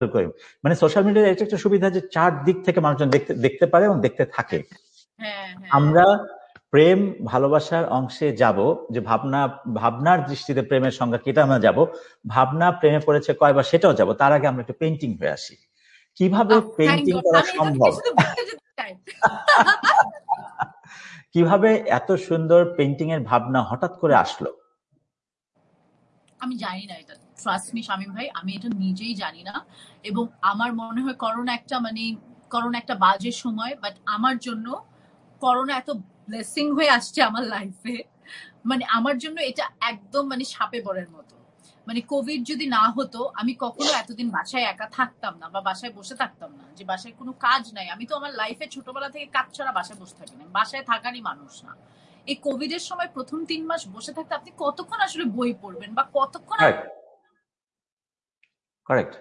করি। মানে সোশ্যাল মিডিয়ার এটা একটা সুবিধা যে চারদিক থেকে মানুষজন দেখতে পারে এবং দেখতে থাকে। আমরা প্রেম ভালোবাসার অংশে যাব, যে ভাবনার দৃষ্টিতে প্রেমের সংজ্ঞা কি এটা আমরা যাব, ভাবনা প্রেমে পড়েছে কয়বার সেটাও যাব। তার আগে আমরা একটু পেইন্টিং হয়ে আসি। কিভাবে পেইন্টিং করা সম্ভব, কিভাবে এত সুন্দর পেইন্টিং এর ভাবনা হঠাৎ করে আসলো? আমি জানি না এটা, ট্রাস্ট মি শামীম ভাই, আমি এটা নিজেই জানি না। এবং আমার মনে হয় করোনা একটা বাজে সময়, বাট আমার জন্য করোনা এত ব্লেসিং হয়ে আসছে আমার লাইফে, মানে আমার জন্য এটা একদম মানে সাপে বরের মতো। মানে কোভিড যদি না হতো আমি কখনো এতদিন বাসায় একা থাকতাম না, বা বাসায় বসে থাকতাম না, যে বাসায় কোনো কাজ নাই। আমি তো আমার লাইফে ছোটবেলা থেকে কাজ ছাড়া বাসায় বসে থাকি না, বাসায় থাকারই মানুষ না। এই কোভিড এর সময় প্রথম 3 মাস বসে থাকতে আপনি কতক্ষণ আসলে বই পড়বেন বা কতক্ষণ? কারেক্ট।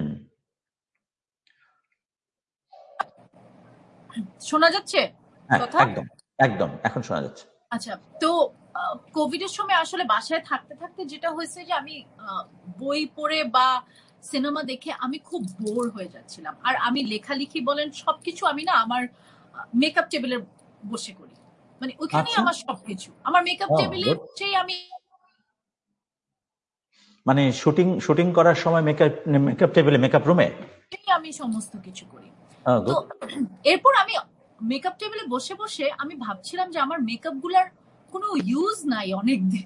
শোনা যাচ্ছে কথা? একদম একদম, এখন শোনা যাচ্ছে। আচ্ছা, তো কোভিড এর সময় আসলে বাসায় থাকতে থাকতে যেটা হয়েছে যে আমি বই পড়ে বা সিনেমা দেখে আমি খুব বোর হয়ে যাচ্ছিলাম। আর আমি লেখালেখি বলেন সবকিছু আমি না আমার মেকআপ টেবিলে বসে করি, মানে ওইখানেই আমার সবকিছু, আমার মেকআপ টেবিলে সেই আমি মানে শুটিং করার সময় মেকআপ টেবিলে, মেকআপ রুমে আমি সমস্ত কিছু করি। তো এরপর আমি মেকআপ টেবিলে বসে বসে আমি ভাবছিলাম যে আমার মেকআপ গুলার কোনো ইউজ নাই অনেকদিন।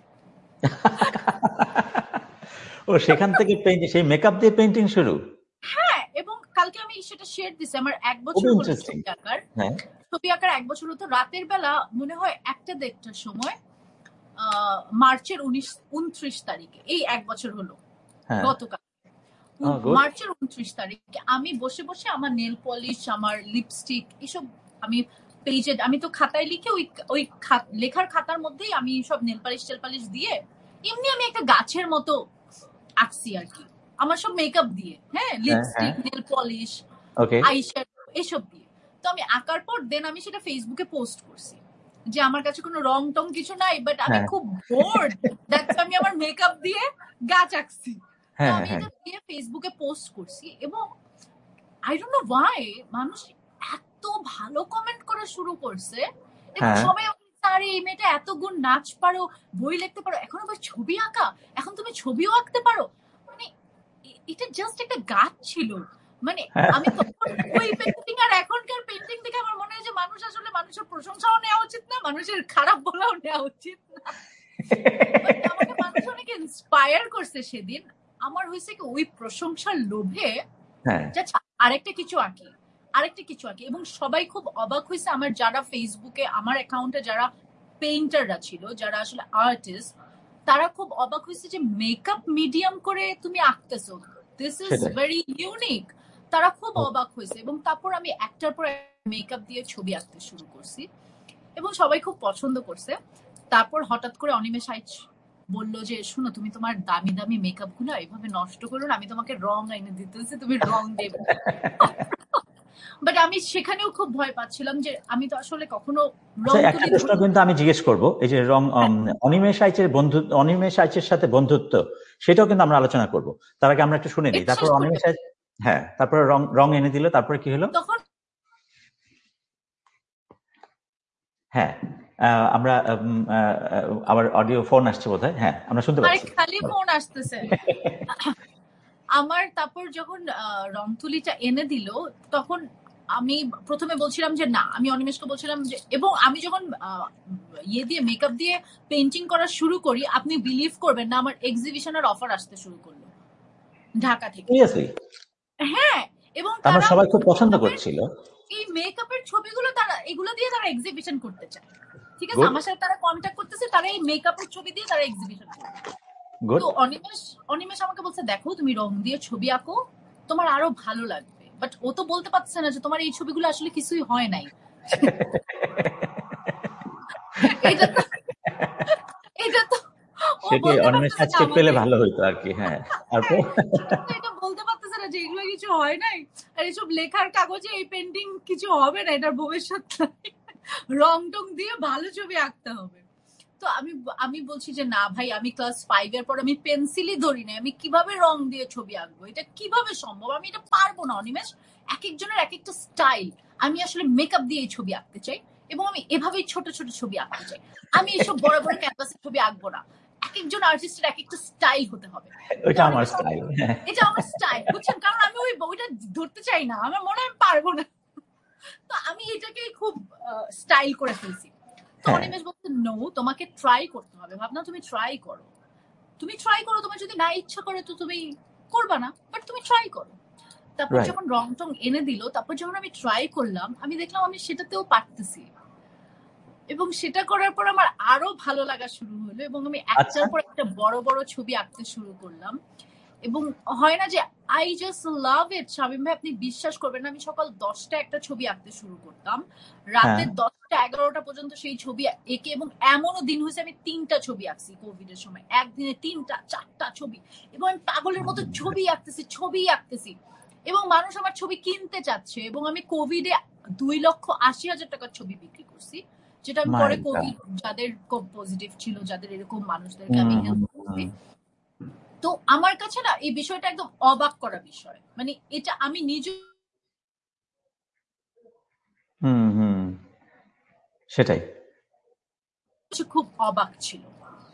ও, সেখান থেকে সেই মেকআপ দিয়ে পেইন্টিং শুরু? হ্যাঁ, এবং কালকে আমি সেটা শেয়ার দিছি, আমার 1 বছর হলো ছবি আঁকার। ছবি আঁকার 1 বছর হতো। রাতের বেলা মনে হয় 1-1:30টার সময়, মার্চের 29 তারিখে, এই 1 বছর হলো গতকাল মার্চের 29 তারিখে আমি বসে বসে আমার নেল পলিশ, আমার লিপস্টিক, এসব আমি পেজে, আমি তো খাতায় লিখে ওই লেখার খাতার মধ্যেই আমি সব নেল পালিশ দিয়ে এমনি আমি একটা গাছের মতো আঁকছি আর কি, আমার সব মেকআপ দিয়ে, হ্যাঁ, লিপস্টিক, নেল পলিশ, আইশ্যাডো, এসব দিয়ে। তো আমি আঁকার পর দেন আমি সেটা ফেসবুকে পোস্ট করছি যে আমার কাছে কোনো রং টং কিছু নাই, বাট আমি খুব বোর্ড, দ্যাটস আমি আমার মেকআপ দিয়ে গাছ আঁকছি। তো আমি এটা দিয়ে ফেসবুকে পোস্ট করছি এবং আই ডোন্ট নো ওয়াই মানুষ এত ভালো কমেন্ট করা শুরু করছে এবং সবাই আরে এই মেয়েটা এত গুণ, নাচ পারো, বই লিখতে পারো, এখন আবার ছবি আঁকা, এখন তুমি ছবিও আঁকতে পারো। মানে এটা জাস্ট একটা গাছ ছিল। মানে আমি তখন ওই পেইন্টিং আর এখনকার পেইন্টিং দেখে আমার মনে হয় যে মানুষ আসলে মানুষের প্রশংসাও নেওয়া উচিত না, মানুষের খারাপ বলাও নেওয়া উচিত না। আমাকে মানুষ অনেক ইন্সপায়ার করছে সেদিন। আমার হয়েছে কি ওই প্রশংসার লোভে আরেকটা কিছু আঁকি এবং সবাই খুব অবাক হয়েছে। আমার যারা ফেসবুকে আমার অ্যাকাউন্টে যারা পেইন্টাররা ছিল, যারা আসলে আর্টিস্ট, তারা খুব অবাক হয়েছে যে মেকআপ মিডিয়াম করে তুমি আঁকতেছো, দিস ইজ ভেরি ইউনিক। তারা খুব অবাক হয়েছে এবং তারপর আমি একটার পর মেকআপ দিয়ে ছবি আঁকতে শুরু করছি এবং সবাই খুব পছন্দ করছে। তারপর হঠাৎ করে অনিমেষ আইচ বললো যে শুনো, তুমি তোমার দামি দামি মেকআপ গুলো এভাবে নষ্ট করো না, আমি তোমাকে রং এনে দিতেছি, তুমি রং দেবে। বাট আমি সেখানেও খুব ভয় পাচ্ছিলাম যে আমি তো আসলে কখনো রং তুলি। একটা প্রশ্ন কিন্তু আমি জিজ্ঞেস করবো, এই যে রং, অনিমেষ আইচের সাথে বন্ধুত্ব, সেটাও কিন্তু আমরা আলোচনা করব। তার আগে আমরা একটু শুনে নিই, তারপর অনিমেষ আইচ তারপরে রং এনে দিল, তারপরে কি হলো? তখন আমরা আবার অডিও ফোন আসছে বোধহয়। আমরা শুনতে পাচ্ছি। খালি ফোন আসতেছে। আমার তারপর যখন রং তুলিটা এনে দিল, তখন আমি প্রথমে বলছিলাম যে না, আমি অনিমেষকে বলছিলাম যে, এবং আমি যখন দিয়ে মেকআপ দিয়ে পেইন্টিং করা শুরু করি, আপনি বিলিভ করবেন না, আমার এক্সিবিশনের অফার আসতে শুরু করলো ঢাকা থেকে। হ্যাঁ, এবং তারা সবাই খুব পছন্দ করছিল এই মেকআপের ছবিগুলো, তারা এগুলো দিয়ে তারা এক্সিবিশন করতে চায়। ঠিক আছে, আমার সাথে তারা কন্ট্যাক্ট করতেছে, তারা এই মেকআপের ছবি দিয়ে তারা এক্সিবিশন করবে। তো অনিমেষ আমাকে বলছে, দেখো তুমি রং দিয়ে ছবি আঁকো, তোমার আরো ভালো লাগবে। বাট ও তো বলতে পারছে না যে তোমার এই ছবিগুলো আসলে কিছুই হয় নাই। এটা তো অনিমেষ আজকে পেলে ভালো হইতো আর কি। এটা বলতে পারতেছে না যে এগুলো কিছু হয় নাই, আর এইসব লেখার কাগজে এই পেন্টিং কিছু হবে না, এটার ভবিষ্যৎ রং টং দিয়ে ভালো ছবি আঁকতে হবে। তো আমি বলছি যে না ভাই, আমি ক্লাস 5 এর পর আমি পেন্সিলই ধরি না, আমি কিভাবে রং দিয়ে ছবি আঁকবো, এটা কিভাবে সম্ভব, আমি এটা পারবো না অনিমেষ। এক একজনের এক একটা স্টাইল, আমি আসলে মেকআপ দিয়ে ছবি আঁকতে চাই এবং আমি এভাবেই ছোট ছোট ছবি আঁকতে চাই, আমি এইসব বড় বড় ক্যানভাসের ছবি আঁকবো না। এক একজন আর্টিস্টের এক একটা স্টাইল হতে হবে, এটা আমার স্টাইল, এটা আমার স্টাইল, বুঝছেন? কারণ আমি ওইটা ধরতে চাই না, আমার মনে হয় আমি পারবো না, তো আমি এটাকে খুব স্টাইল করে ফেলছি। তো অনিমেষ বলতে নো, তোমাকে ট্রাই করতে হবে। ভাবনা তুমি ট্রাই করো, তোমার যদি না ইচ্ছা করে তো তুমি করবা না, বাট তুমি ট্রাই করো। তারপর যখন রং টং এনে দিল, তারপর যখন আমি ট্রাই করলাম, আমি দেখলাম আমি সেটাতেও পারতেছি, এবং সেটা করার পর আমার আরো ভালো লাগা শুরু হলো এবং আমি একটার পর একটা বড় বড় ছবি আঁকতে শুরু করলাম। এবং হয় না যে আই জাস্ট লাভ ইট। শামীম ভাই, আপনি বিশ্বাস করবেন না, আমি সকাল 10টা একটা ছবি আঁকতে শুরু করতাম, রাতে 10টা 11টা পর্যন্ত সেই ছবি এঁকে, এবং এমনও দিন হয়েছে আমি 3টা ছবি আঁকছি কোভিড এর সময়, একদিনে 3টা 4টা ছবি, এবং আমি পাগলের মতো ছবি আঁকতেছি এবং মানুষ আমার ছবি কিনতে চাচ্ছে, এবং আমি কোভিডে 2,80,000 টাকার ছবি বিক্রি করছি, যেটা আমি পরে কোভিড যাদের পজিটিভ ছিল, যাদের এরকম মানুষদেরকে আমি হেল্প করছি। তো আমার কাছে না এই বিষয়টা একদম অবাক করা বিষয়, মানে এটা আমি নিজে সেটাই খুব অবাক ছিল।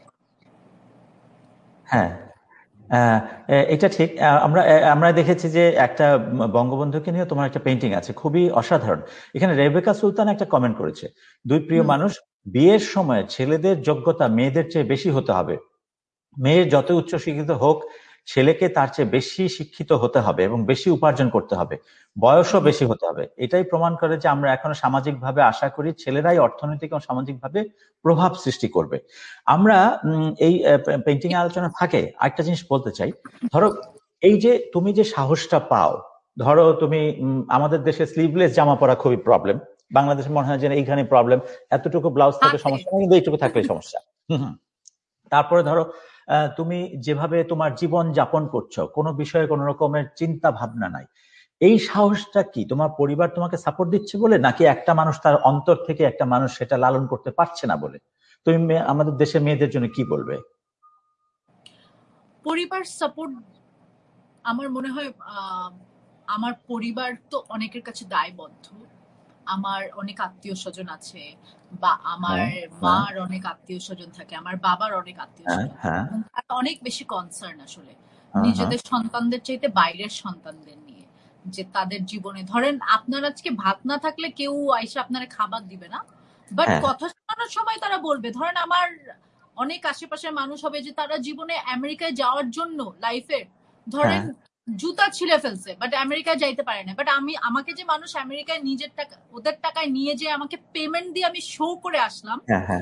হ্যাঁ, এটা ঠিক। আমরা দেখেছি যে একটা বঙ্গবন্ধুকে নিয়ে তোমার একটা পেইন্টিং আছে, খুবই অসাধারণ। এখানে রেবেকা সুলতান একটা কমেন্ট করেছে, দুই প্রিয় মানুষ, বিয়ের সময় ছেলেদের যোগ্যতা মেয়েদের চেয়ে বেশি হতে হবে, মেয়ের যত উচ্চ শিক্ষিত হোক ছেলেকে তার চেয়ে বেশি শিক্ষিত হতে হবে এবং বেশি উপার্জন করতে হবে, বয়সও বেশি হতে হবে। এটাই প্রমাণ করে যে আমরা এখনো সামাজিকভাবে আশা করি ছেলেরাই অর্থনৈতিক এবং সামাজিকভাবে প্রভাব সৃষ্টি করবে। আমরা এই পেইন্টিং এ আলোচনা থাকে আরেকটা জিনিস বলতে চাই, ধরো এই যে তুমি যে সাহসটা পাও, ধরো তুমি আমাদের দেশে স্লিভলেস জামা পরা খুবই প্রবলেম, বাংলাদেশে মনে হয় যে এইখানে প্রবলেম, এতটুকু ব্লাউজ থাকলে সমস্যা নেই, কিন্তু এইটুকু থাকলে সমস্যা। তারপরে ধরো তুমি যেভাবে তোমার জীবন যাপন করছো, কোনো বিষয়ে কোনো রকমের চিন্তা ভাবনা নাই, এই সাহসটা কি তোমার পরিবার তোমাকে সাপোর্ট দিচ্ছে বলে, নাকি একটা মানুষ তার অন্তর থেকে একটা মানুষ সেটা লালন করতে পারছে না বলে? তুমি আমাদের দেশের মেয়েদের জন্য কি বলবে? পরিবার সাপোর্ট, আমার মনে হয় আমার পরিবার তো অনেকের কাছে দায়বদ্ধ, আমার অনেক আত্মীয় স্বজন আছে, বা আমার মার অনেক আত্মীয় স্বজন থাকে, আমার বাবার অনেক আত্মীয় স্বজন থাকে, অনেক বেশি কনসার্ন আসলে নিজেদের সন্তানদের চাইতে বাইরের সন্তানদের নিয়ে, যে তাদের জীবনে ধরেন আপনার আজকে ভাত না থাকলে কেউ আইসা আপনারা খাবার দিবে না, বাট কথা শোনানোর সময় তারা বলবে, ধরেন আমার অনেক আশেপাশের মানুষ হবে যে তারা জীবনে আমেরিকায় যাওয়ার জন্য লাইফে ধরেন জুতা ছিঁড়ে ফেলছে, বাট আমেরিকায় যাইতে পারে না, বাট আমাকে যে মানুষ আমেরিকায় নিজের টাকা ওদের টাকায় নিয়ে যে আমাকে পেমেন্ট দিয়ে আমি শো করে আসলাম,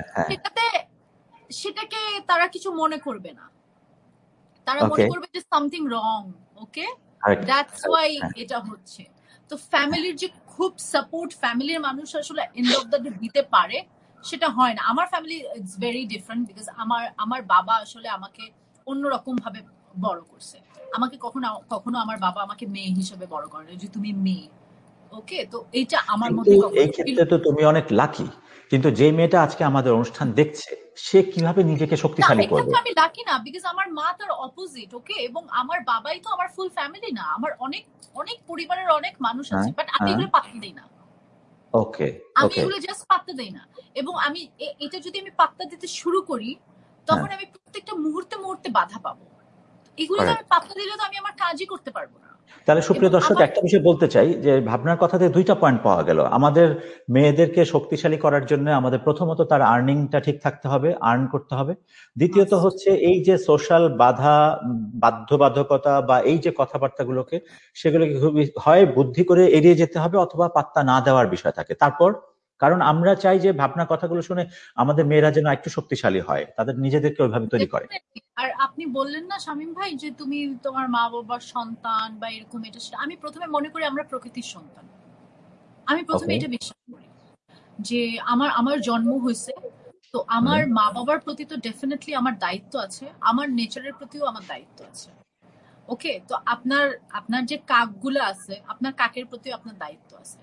সেটাকে তারা কিছু মনে করবে না, তারা মনে করবে যে something wrong. Okay, that's why এটা হচ্ছে। তো ফ্যামিলির যে খুব সাপোর্ট ফ্যামিলির মানুষ আসলে এন্ড অফ দ্য ডে দিতে পারে, সেটা হয় না। আমার family it's very different, because আমার বাবা আসলে আমাকে অন্যরকম ভাবে বড় করছে। আমাকে কখনো আমার বাবা আমাকে মেয়ে হিসেবে বড় করে যে তুমি মেয়ে। ওকে, তো এইটা আমার মধ্যে এই ক্ষেত্রে তো তুমি অনেক লাকি, কিন্তু যে মেয়েটা আজকে আমাদের অনুষ্ঠান দেখছে সে কিভাবে নিজেকে শক্তিশালী করবে? আমি লাকি না, বিকজ আমার মা তার অপোজিট। ওকে, এবং আমার বাবাই তো আমার ফুল ফ্যামিলি না, আমার অনেক অনেক পরিবারের অনেক মানুষ আছে, বাট আমি এগুলো পাত্তা দেই না। ওকে, আমি এগুলো জাস্ট পাত্তা দেই না, এবং আমি এটা যদি আমি পাত্তা দিতে শুরু করি তখন আমি প্রত্যেকটা মুহূর্তে বাধা পাবো। এগুলো আমি পাত্তা দিলে তো আমি আমার কাজই করতে পারবো না। তাহলে সুপ্রিয় দর্শক, একটা বিষয় বলতে চাই যে ভাবনার কথাতে দুইটা পয়েন্ট পাওয়া গেল। আমাদের মেয়েদেরকে শক্তিশালী করার জন্য আমাদের প্রথমত তার আর্নিংটা ঠিক থাকতে হবে, আর্ন করতে হবে। দ্বিতীয়ত হচ্ছে এই যে সোশ্যাল বাধ্যবাধকতা বা এই যে কথাবার্তাগুলোকে, সেগুলোকে খুবই হয় বুদ্ধি করে এড়িয়ে যেতে হবে অথবা পাত্তা না দেওয়ার বিষয় থাকে। তারপর কারণ আমরা চাই যে ভাবনার কথাগুলো শুনে আমাদের মেয়েরা যেন একটু শক্তিশালী হয়, তাদের নিজেদেরকে ওইভাবে তৈরি করে। আর আপনি বললেন না শামীম ভাই যে তুমি তোমার মা বাবার সন্তান বা এরকম, এটা সেটা আমি প্রথমে মনে করি আমরা প্রকৃতির সন্তান। আমি প্রথমে এটা বিশ্বাস করি যে আমার জন্ম হয়েছে, তো আমার মা বাবার প্রতি তো ডেফিনেটলি আমার দায়িত্ব আছে, আমার নেচারের প্রতিও আমার দায়িত্ব আছে। ওকে, তো আপনার যে কাকগুলো আছে, আপনার কাকের প্রতিও আপনার দায়িত্ব আছে।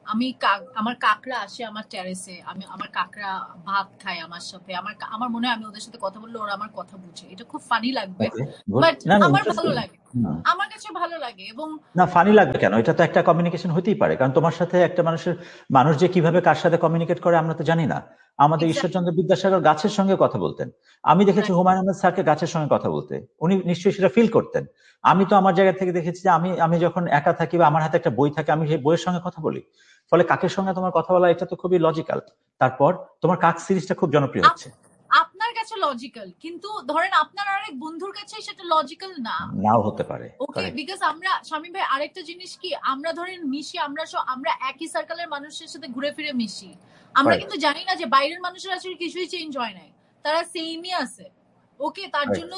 আমার কাকরা আসে আমার টেরেসে, আমার কাকরা ভাত খায় আমার সাথে, আমার মনে হয় আমি ওদের সাথে কথা বললে ওরা আমার কথা বুঝে। এটা খুব ফানি লাগবে, বাট আমার ভালো লাগে, আমার কাছে ভালো লাগে। এবং না, ফানি লাগবে কেন? এটা তো একটা কমিউনিকেশন হতেই পারে, কারণ তোমার সাথে একটা মানুষ যে কিভাবে কার সাথে কমিউনিকেট করে আমরা তো জানি না। আমাদের ঈশ্বরচন্দ্র বিদ্যাসাগর গাছের সঙ্গে কথা বলতেন, আমি দেখেছি হুমায়ুন আহমেদ স্যারকে গাছের সঙ্গে কথা বলতে, উনি নিশ্চয়ই সেটা ফিল করতেন। আমি তো আমার জায়গা থেকে দেখেছি যে আমি যখন একা থাকি বা আমার হাতে একটা বই থাকে, আমি সেই বইয়ের সঙ্গে কথা বলি। ফলে কাকের সঙ্গে তোমার কথা বলা এটা তো খুবই লজিক্যাল। তারপর তোমার কাক সিরিজটা খুব জনপ্রিয় হচ্ছে। আপনার কাছে লজিক্যাল, কিন্তু ধরেন আপনার আরেক বন্ধুর কাছে সেটা লজিক্যাল নাও হতে পারে। ওকে, বিকজ আমরা শামীম ভাই আরেকটা জিনিস কি, আমরা ধরেন মিশি, আমরা একই সার্কেলের মানুষের সাথে ঘুরে ফিরে মিশি, আমরা কিন্তু জানি না যে বাইরের মানুষের আসলে কিছুই চেঞ্জ হয় নাই, তারা সেমই আছে। ওকে, তার জন্য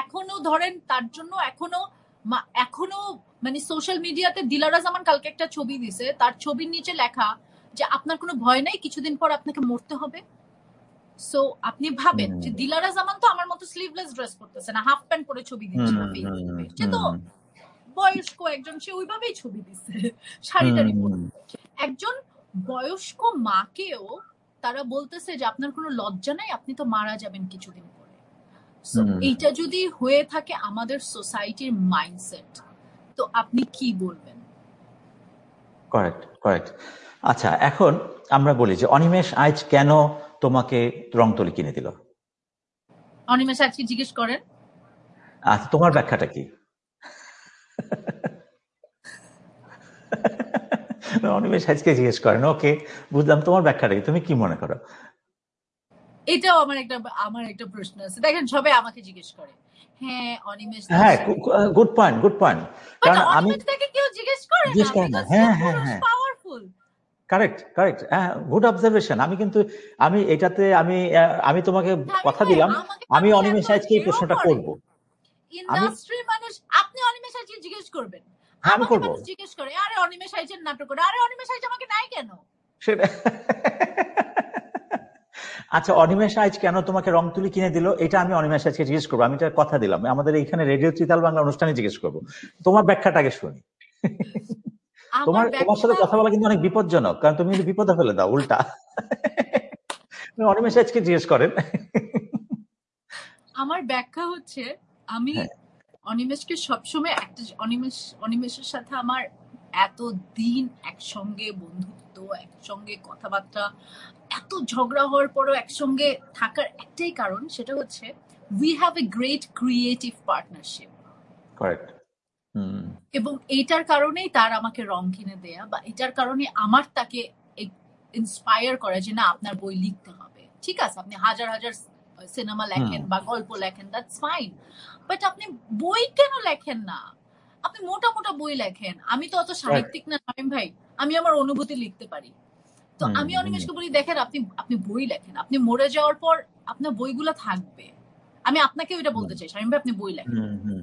এখনো মানে সোশ্যাল মিডিয়াতে দিলারা জামান কালকে একটা ছবি দিছে, তার ছবির নিচে লেখা যে আপনার কোনো ভয় নাই, কিছুদিন পর আপনাকে মরতে হবে। সো আপনি ভাবেন যে দিলারা জামান তো আমার মতো স্লিভলেস ড্রেস পরতেছে না, হাফ প্যান্ট পরে ছবি দিচ্ছে না ফেসবুকে, সে তো বয়স্ক একজন, সে ওইভাবেই ছবি দিচ্ছে শাড়ি টাড়ি পরে। একজন বয়স্ক মাকেও তারা বলতেছে যে আপনার কোনো লজ্জা নাই, আপনি তো মারা যাবেন কিছুদিন পরে। সো এইটা যদি হয়ে থাকে আমাদের সোসাইটির মাইন্ডসেট, তো আপনি কি বলবেন? কারেক্ট। আচ্ছা, এখন আমরা বলি যে অনিমেষ আইচ কেন তোমাকে রংতুলি কিনে দিল? অনিমেষ আজকে জিজ্ঞেস করেন। আচ্ছা, তোমার ব্যাখ্যাটা কি? অনিমেষ আজকে জিজ্ঞেস করেন, ওকে বুঝলাম, তোমার ব্যাখ্যাটা কি, তুমি কি মনে করো? এটাও আমার একটা প্রশ্ন আছে। দেখেন সবাই আমাকে জিজ্ঞেস করে, হ্যাঁ অনিমেষ, হ্যাঁ গুড পয়েন্ট। কারণ আমি তাকে কেউ জিজ্ঞেস করে না, হ্যাঁ পাওয়ারফুল। Correct, good observation. আমি এটাতে আমি তোমাকে কথা দিলাম, আমি অনিমেষ আজকে এই প্রশ্নটা করব। ইন্ডাস্ট্রির মানুষ, আপনি অনিমেষ আজকে জিজ্ঞেস করবেন, আমি করব। জিজ্ঞেস করে আরে অনিমেষ আইচের নাটক করে, আরে অনিমেষ আইচ আমাকে নাই কেন? সেটা আচ্ছা, অনিমেষ আইচ কেন তোমাকে রংতুলি কিনে দিল, এটা আমি অনিমেষ আজকে জিজ্ঞেস করবো। আমি এটা কথা দিলাম, আমাদের এইখানে রেডিও ত্রিতাল বাংলা অনুষ্ঠানে জিজ্ঞেস করবো। তোমার ব্যাখ্যাটা আগে শুনি। তোমার সাথে কথা বলা কিন্তু অনেক বিপজ্জনক, কারণ তুমি বিপদে ফেলে দাও উল্টা। অনিমেষ আজকে জিজ্ঞেস করেন। আমার ব্যাখ্যা হচ্ছে, আমি অনিমেষকে সবসময় অনিমেষের সাথে আমার এতদিন একসঙ্গে বন্ধুত্ব, একসঙ্গে কথাবার্তা, এত ঝগড়া হওয়ার পরও একসঙ্গে থাকার একটাই কারণ, সেটা হচ্ছে we have a great creative partnership. Correct. এবং এইটার কারণেই তার আমাকে রং কিনে দেয়া, বা এটার কারণে আমার তাকে ইন্সপায়ার করা যে না আপনার বই লিখতে হবে। ঠিক আছে, আপনি হাজার সিনেমা লেখেন বা গল্প লেখেন, দ্যাটস ফাইন, বাট আপনি বই কেন লেখেন না? আপনি মোটা বই লেখেন। আমি তো অত সাহিত্যিক না শামীম ভাই, আমি আমার অনুভূতি লিখতে পারি। তো আমি অনিমেষকে বলি, দেখেন আপনি বই লেখেন, আপনি মরে যাওয়ার পর আপনার বইগুলো থাকবে। আমি আপনাকে ওইটা বলতে চাই, শামীম ভাই আপনি বই লেখেন,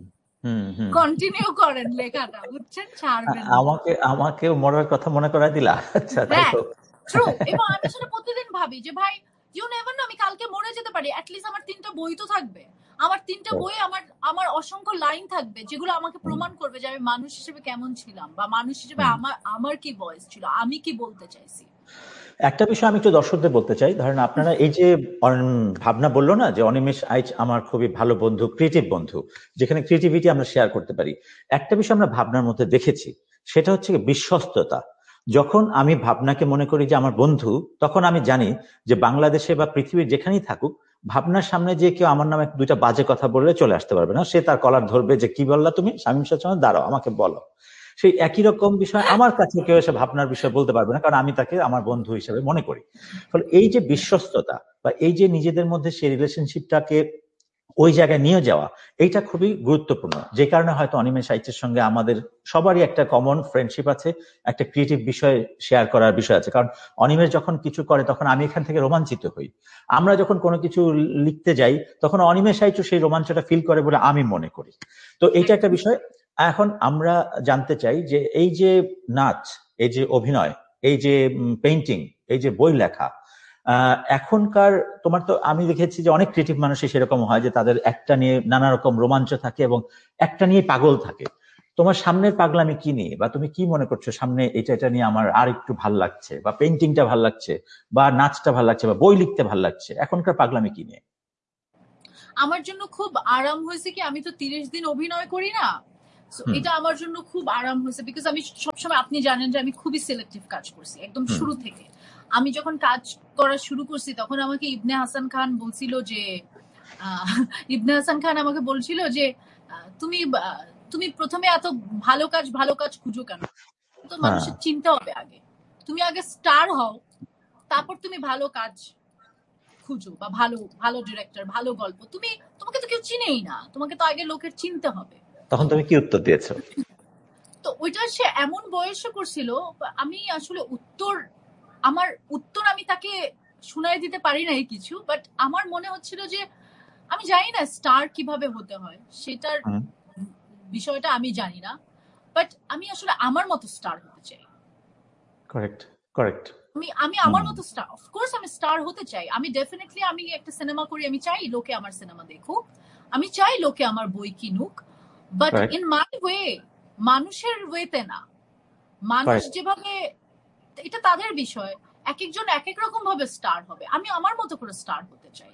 কন্টিনিউ করেন লেখাটা, বুঝছেন, ছাড়বেন। আমাকে মরার কথা মনে করাই দিলা। আচ্ছা, তাই তো। ট্রু। এবং আমি আসলে প্রতিদিন ভাবি যে ভাই ইউ নেভার নো, আমি কালকে মরে যেতে পারি, অ্যাট লিস্ট আমার 3টা বই তো থাকবে। আমার 3টা বই, আমার অসংখ্য লাইন থাকবে যেগুলো আমাকে প্রমাণ করবে যে আমি মানুষ হিসেবে কেমন ছিলাম, বা মানুষ হিসেবে আমার কি ভয়েস ছিল, আমি কি বলতে চাইছি। একটা বিষয় আমি একটু দর্শকদের বলতে চাই, ধরেন আপনারা এই যে ভাবনা বললো না যে অনিমেষ আইচ আমার খুবই ভালো বন্ধু, ক্রিয়েটিভ বন্ধু, যেখানে ক্রিয়েটিভিটি আমরা শেয়ার করতে পারি। একটা বিষয় আমরা ভাবনার মধ্যে দেখেছি, সেটা হচ্ছে বিশ্বস্ততা। যখন আমি ভাবনাকে মনে করি যে আমার বন্ধু, তখন আমি জানি যে বাংলাদেশে বা পৃথিবীর যেখানেই থাকুক, ভাবনার সামনে যে কেউ আমার নামে 2টা বাজে কথা বললে চলে আসতে পারবে না। সে তার কলার ধরবে যে কি বললা তুমি, শামীম শাহ, দাঁড়াও আমাকে বলো। সেই একই রকম বিষয় আমার কাছে কেউ এসে ভাবনার বিষয় বলতে পারবে না, কারণ আমি তাকে আমার বন্ধু হিসেবে মনে করি। ফলে এই যে বিশ্বস্ততা বা এই যে নিজেদের মধ্যে সেই রিলেশনশিপটাকে ওই জায়গায় নিয়ে যাওয়া, এইটা খুবই গুরুত্বপূর্ণ। যে কারণে হয়তো অনিমেষ আইচের সঙ্গে আমাদের সবারই একটা কমন ফ্রেন্ডশিপ আছে, একটা ক্রিয়েটিভ বিষয় শেয়ার করার বিষয় আছে। কারণ অনিমেষ যখন কিছু করে তখন আমি এখান থেকে রোমাঞ্চিত হই। আমরা যখন কোনো কিছু লিখতে যাই তখন অনিমেষ আইচও সেই রোমাঞ্চটা ফিল করে বলে আমি মনে করি। তো এইটা একটা বিষয়। এখন আমরা জানতে চাই যে এই যে নাচ, এই যে অভিনয়, এই যে পেইন্টিং, এই যে বই লেখা, এখনকার তোমার তো আমি দেখেছি যে অনেক ক্রিয়েটিভ মানুষই সেরকম হয় যে তাদের একটা নিয়ে নানা রকম রোমাঞ্চ থাকে এবং একটা নিয়ে পাগল থাকে। তোমার সামনের পাগলামি কি নিয়ে, বা তুমি কি মনে করছো সামনে এটা নিয়ে আমার আর একটু ভাল লাগছে, বা পেন্টিংটা ভাল লাগছে, বা নাচটা ভাল লাগছে, বা বই লিখতে ভাল লাগছে, এখনকার পাগলামি কি নিয়ে? আমার জন্য খুব আরাম হয়েছে কি, আমি তো 30 দিন অভিনয় করি না, এটা আমার জন্য খুব আরাম হয়েছে, বিকজ আমি সবসময়, আপনি জানেন যে আমি খুবই সিলেক্টিভ কাজ করছি একদম শুরু থেকে। আমি যখন কাজ করা শুরু করছি তখন আমাকে ইবনে হাসান খান বলছিল যে তুমি তুমি প্রথমে এত ভালো কাজ খুঁজো কেন, তো মানুষের চিন্তা হবে আগে, তুমি আগে স্টার হও, তারপর তুমি ভালো কাজ খুঁজো, বা ভালো ডিরেক্টর, ভালো গল্প। তোমাকে তো কেউ চিনেই না, তোমাকে তো আগে লোকের চিনতে হবে। তখন তুমি কি উত্তর দিয়েছো? তো ওইটা সে এমন বয়সে করছিল, আমি আসলে আমার উত্তর আমি তাকে শুনাই দিতে পারি নাই কিছু, বাট আমার মনে হচ্ছিল যে আমি জানি না স্টার কিভাবে হতে হয়, সেটার বিষয়টা আমি জানি না, বাট আমি আসলে আমার মতো স্টার হতে চাই। কারেক্ট। আমি আমার মতো স্টার, অফকোর্স আমি স্টার হতে চাই। আমি ডেফিনেটলি, আমি একটা সিনেমা করি, আমি চাই লোকে আমার সিনেমা দেখুক, আমি চাই লোকে আমার বই কিনুক, বাট ইন মাই ওয়ে, মানুষের ওয়েতে না। মানুষ যেভাবে, এটা তাদের বিষয়, এক একজন এক এক রকম ভাবে স্টার হবে, আমি আমার মতো করে স্টার হতে চাই।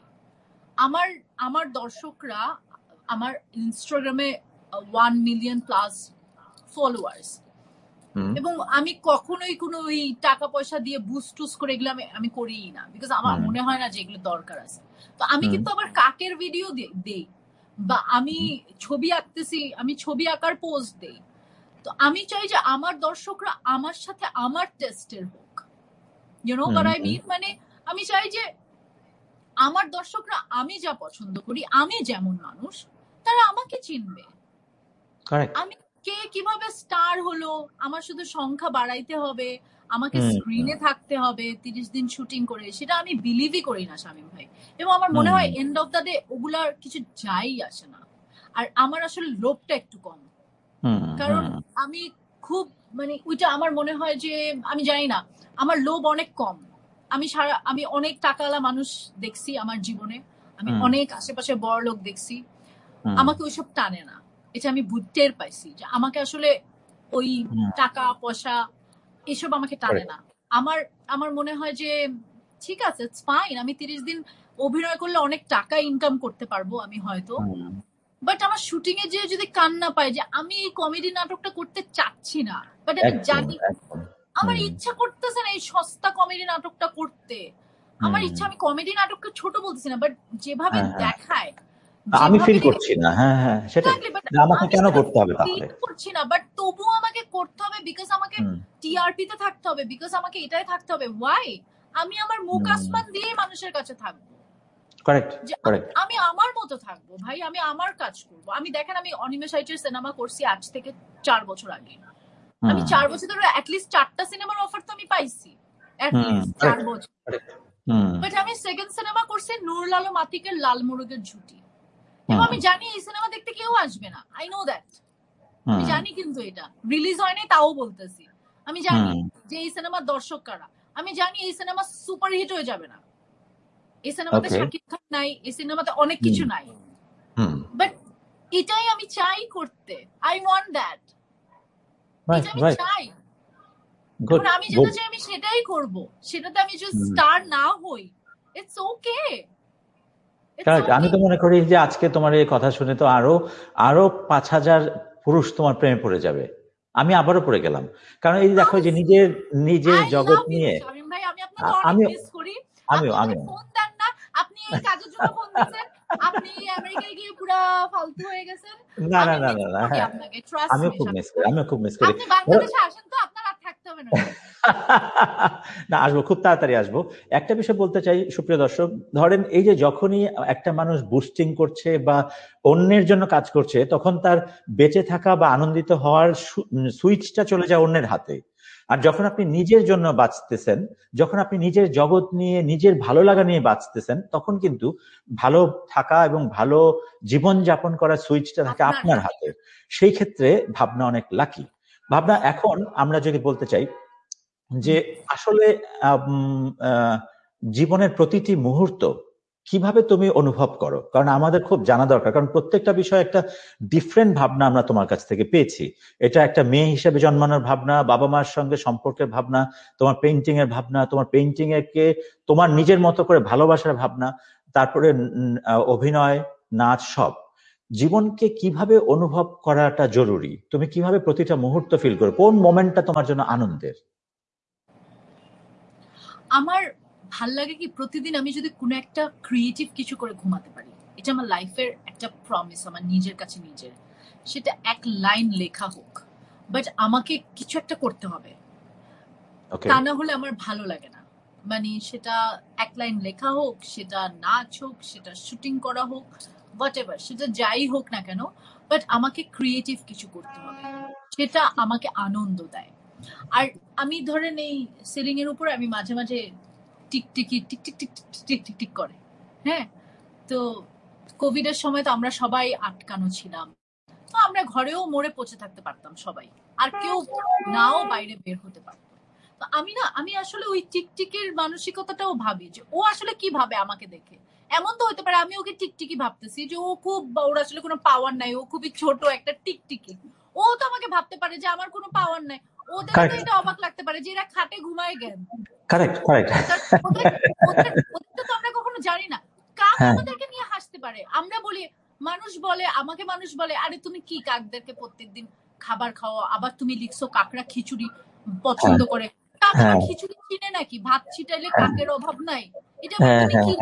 আমার দর্শকরা, আমার ইনস্টাগ্রামে 1 মিলিয়ন প্লাস ফলোয়ার্স, এবং আমি কখনোই কোনো ওই টাকা পয়সা দিয়ে বুস্ট টুস করে এগুলো আমি করিই না, বিকজ আমার মনে হয় না যে এগুলো দরকার আছে। তো আমি কিন্তু আবার কাকের ভিডিও দেই, বা আমি ছবি আঁকতেছি, আমি ছবি আঁকার পোস্ট দেই। তো আমি চাই যে আমার দর্শকরা আমার সাথে আমার টেস্টের হোক, you know what I mean, মানে আমি চাই যে আমার দর্শকরা আমি যা পছন্দ করি, আমি যেমন মানুষ, তারা আমাকে চিনবে। আমি কে কিভাবে স্টার হলো, আমার শুধু সংখ্যা বাড়াইতে হবে, আমাকে স্ক্রিনে থাকতে হবে 30 দিন শুটিং করে, সেটা আমি বিলিভই করি না শামীম ভাই। এবং আমার মনে হয় এন্ড অফ দ্য ডে ওগুলার কিছু যাই আসে না। আর আমার আসলে লোভটা একটু কম, কারণ আমি খুব, মানে ওইটা আমার মনে হয় যে, আমি জানি না, আমার লোভ অনেক কম। আমি অনেক টাকাওয়ালা মানুষ দেখছি আমার জীবনে, আমি অনেক আশেপাশে বড় লোক দেখছি, আমাকে ওইসব টানে না। এটা আমি টের পাইছি যে আমাকে আসলে ওই টাকা পয়সা এসব আমাকে টানে না। আমার মনে হয় যে ঠিক আছে, ইটস ফাইন, আমি 30 দিন অভিনয় করলে অনেক টাকা ইনকাম করতে পারবো আমি হয়তো, বাট আমার শুটিং এ যে যদি কান্না পাই যে আমি এই কমেডি নাটকটা করতে চাচ্ছি না, বাট আমি জানি আমার ইচ্ছা করতেছে না এই সস্তা কমেডি নাটকটা করতে, আমার ইচ্ছা, আমি কমেডি নাটককে ছোট বলতেছি না, বাট যেভাবে দেখায় আমি ফিল করছি না, সেটাই, আমাকে কেন করতে হবে তাহলে, করছি না, বাট তবুও আমাকে করতে হবে, বিকজ আমাকে টিআরপি তে থাকতে হবে, বিকজ আমাকে এটাই থাকতে হবে। ওয়াই? আমি আমার মুখ আসমান দিয়ে মানুষের কাছে থাকবো, আমি আমার মতো থাকবো ভাই, আমি আমার কাজ করবো। আমি দেখেন, আমি অনিমেষাইটের সিনেমা করছি আজ থেকে 4 বছর আগে, আমি 4 বছর ধরে অ্যাটলিস্ট 4টা সিনেমার অফার তো আমি পাইছি, অ্যাটলিস্ট 4 বছর। বাট আমি সেকেন্ড সিনেমা করছি নুরুল আলম আতিকের লাল মোরগের ঝুঁটি, এবং আমি জানি এই সিনেমা দেখতে কেউ আসবে না, আই নো দ্যাট, আমি জানি, কিন্তু এটা রিলিজ হয় নাই তাও বলতেছি, আমি জানি যে এই সিনেমার দর্শক কারা, আমি জানি এই সিনেমা সুপার হিট হয়ে যাবে না, এই সিনেমাতে শাকিব খান নাই, এই সিনেমাতে অনেক কিছু নাই, বাট এটাই আমি চাই করতে, আই ওয়ান্ট দ্যাট, এটা আমি চাই। আমি যেটা চাই আমি সেটাই করব, সেটাতে আমি যদি স্টার না হই, ইটস ওকে। আমি তো মনে করি যে আজকে তোমার এই কথা শুনে তো আরো 5000 পুরুষ তোমার প্রেমে পড়ে যাবে। আমি আবারও পড়ে গেলাম, কারণ এই দেখো যে নিজের জগৎ নিয়ে আমি ফোন দেন না, আপনি এই কাজের জন্য ফোন দিয়েছেন, আপনি আমেরিকায় গিয়ে পুরো ফালতু হয়ে গেছেন। না, আমিও খুব মিস করি। আপনি বাংলাদেশে আসেন তো, আপনার আর থাকতে হবে না। না, আসবো, খুব তাড়াতাড়ি আসবো। একটা বিষয় বলতে চাই সুপ্রিয় দর্শক, ধরেন এই যে যখনই একটা মানুষ বুস্টিং করছে বা অন্যের জন্য কাজ করছে, তখন তার বেঁচে থাকা বা আনন্দিত হওয়ার সুইচটা চলে যায় অন্যের হাতে। আর যখন আপনি নিজের জন্য বাঁচতেছেন, যখন আপনি নিজের জগৎ নিয়ে, নিজের ভালো লাগা নিয়ে বাঁচতেছেন, তখন কিন্তু ভালো থাকা এবং ভালো জীবন যাপন করার সুইচটা থাকে আপনার হাতে। সেই ক্ষেত্রে ভাবনা অনেক লাকি। ভাবনা, এখন আমরা যদি বলতে চাই যে আসলে জীবনের প্রতিটি মুহূর্ত কিভাবে তুমি অনুভব করো? কারণ আমাদের খুব জানা দরকার, কারণ প্রত্যেকটা বিষয় একটা ডিফারেন্ট ভাবনা আমরা তোমার কাছ থেকে পেয়েছি। এটা একটা মেয়ে হিসেবে জন্মানোর ভাবনা, বাবা মার সঙ্গে সম্পর্কের ভাবনা, তোমার পেইন্টিং এর ভাবনা, তোমার পেইন্টিং একে তোমার নিজের মতো করে ভালোবাসার ভাবনা, তারপরে অভিনয়, নাচ, সব। জীবনকে কিভাবে অনুভব করাটা জরুরি? তুমি কিভাবে প্রতিটা মুহূর্ত ফিল করো? কোন মোমেন্টটা তোমার জন্য আনন্দের? আমার ভাল লাগে কি প্রতিদিন আমি যদি কোনো একটা ক্রিয়েটিভ কিছু করে ঘুমাতে পারি, এটা আমার লাইফের একটা প্রমিস আমার নিজের কাছে নিজের। সেটা এক লাইন লেখা হোক, বাট আমাকে কিছু একটা করতে হবে, তা না হলে আমার ভালো লাগে না। মানে সেটা এক লাইন লেখা হোক, সেটা নাচ হোক, সেটা শুটিং করা হোক, হোয়াট এভার, সেটা যাই হোক না কেন, বাট আমাকে ক্রিয়েটিভ কিছু করতে হবে, সেটা আমাকে আনন্দ দেয়। আর আমি ধরেন এই সিলিং এর উপরে আমি মাঝে মাঝে টিকটিকি tick tick tick tick tick tick করে, হ্যাঁ। তো কোভিড এর সময় তো আমরা সবাই আটকানো ছিলাম, তো আমরা ঘরেও মরে পচে থাকতে পারতাম সবাই, আর কেউ নাও বাইরে বের হতে পারতো। তো আমি আসলে ওই টিকটিকির মানসিকতাটাও ভাবি যে ও আসলে কি ভাবে আমাকে দেখে। এমন তো হতে পারে আমি ওকে টিকটিকি ভাবতেছি যে ও খুব, ওর আসলে কোনো পাওয়ার নাই, ও খুবই ছোট একটা টিকটিকি। ও তো আমাকে ভাবতে পারে যে আমার কোনো পাওয়ার নাই। ওদের তো এটা অবাক লাগতে পারে যে এরা খাটে ঘুমায় জ্ঞান। ওদের তো আমরা কখনো জানি না। কাক আমাদেরকে নিয়ে হাসতে পারে, আমরা বলি, মানুষ বলে, আমাকে মানুষ বলে, আরে তুমি কি কাকদেরকে প্রত্যেকদিন খাবার খাওয়া, আবার তুমি লিখছো কাকরা খিচুড়ি পছন্দ করে। কাকরা খিচুড়ি চিনে নাকি? ভাত ছিটাইলে কাকের অভাব নাই, এটা তুমি কি?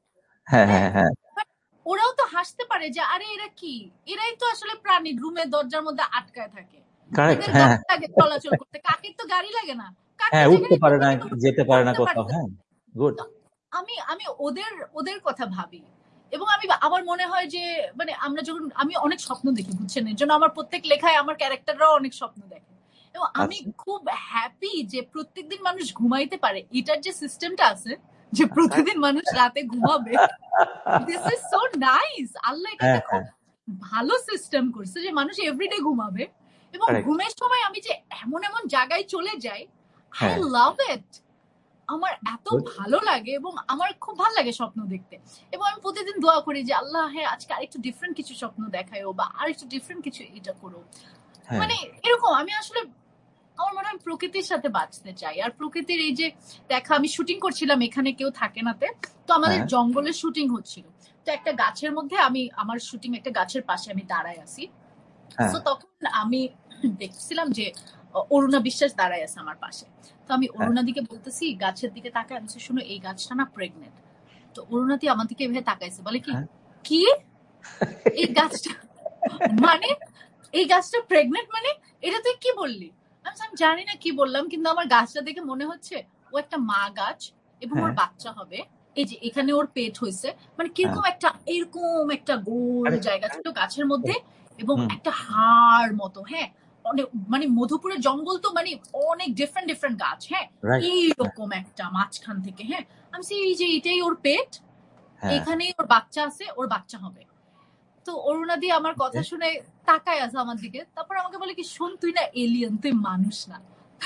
ওরাও তো হাসতে পারে যে আরে এরা কি, এরাই তো আসলে প্রাণী, রুমের দরজার মধ্যে আটকায় থাকে, চলাচল করতে। কাকের তো গাড়ি লাগে না, উঠতে পারে না, যেতে পারে না কোথাও। আমি ওদের কথা ভাবি, এবং আমার মনে হয় যে মানে আমরা যখন, আমি অনেক স্বপ্ন দেখি, বুঝছেন, এর জন্য আমার প্রত্যেক লেখায় আমার ক্যারেক্টাররাও অনেক স্বপ্ন দেখে, এবং আমি খুব হ্যাপি যে প্রত্যেকদিন মানুষ ঘুমাইতে পারে। এটার যে সিস্টেমটা আছে যে প্রতিদিন মানুষ রাতে ঘুমাবে, দিস ইজ সো নাইস। আল্লাহ এটা খুব ভালো সিস্টেম করছে যে মানুষ এভরিডে ঘুমাবে, এবং ঘুমের সময় আমি যে এমন এমন জায়গায় চলে যাই, আই লাভ ইট। আমার এত ভালো লাগে, এবং আমার খুব ভালো লাগে স্বপ্ন দেখতে, এবং আমি প্রতিদিন দোয়া করি যে আল্লাহ, হ্যাঁ আজকে আরেকটু ডিফারেন্ট কিছু স্বপ্ন দেখায়ও, বা আরেকটু ডিফারেন্ট কিছু এটা করো। মানে এরকম আমি আসলে, আমার মনে হয় প্রকৃতির সাথে বাঁচতে চাই। আর প্রকৃতির এই যে দেখা, আমি শুটিং করছিলাম, এখানে কেউ থাকে নাতে, তো আমাদের জঙ্গলের শুটিং হচ্ছিল, তো একটা গাছের মধ্যে আমার শুটিং একটা গাছের পাশে আমি দাঁড়ায় আছি। তো তখন আমি দেখছিলাম যে অরুণা বিশ্বাস দাঁড়ায় আছে আমার পাশে। তো আমি অরুণা দিকে বলতেছি, গাছের দিকে তাকায়, আমি শুনো এই গাছটা না প্রেগনেন্ট। তো অরুণাদি আমার দিকে এভাবে তাকাইছে, বলে কি এই গাছটা, মানে এই গাছটা প্রেগনেন্ট, মানে এটা তুই কি বললি? আমি জানি না কি বললাম, কিন্তু আমার গাছটা দেখে মনে হচ্ছে ও একটা মা গাছ, এবং ওর বাচ্চা হবে, এই যে এখানে ওর পেট হয়েছে, মানে কিরকম একটা, এরকম একটা গোল জায়গা ছিল গাছের মধ্যে, এবং একটা হাড় মতো, হ্যাঁ, অনেক, মানে মধুপুরের জঙ্গল তো মানে অনেক ডিফারেন্ট ডিফারেন্ট গাছ, হ্যাঁ, এইরকম একটা মাঝখান থেকে, হ্যাঁ, আমি এই যে এটাই ওর পেট, এখানেই ওর বাচ্চা আছে, ওর বাচ্চা হবে। তো অরুণাদি আমার কথা শুনে তাকায় আছে আমার দিকে, তারপর আমাকে বলে কি, শোন তুই না এলিয়েন, তুই মানুষ না।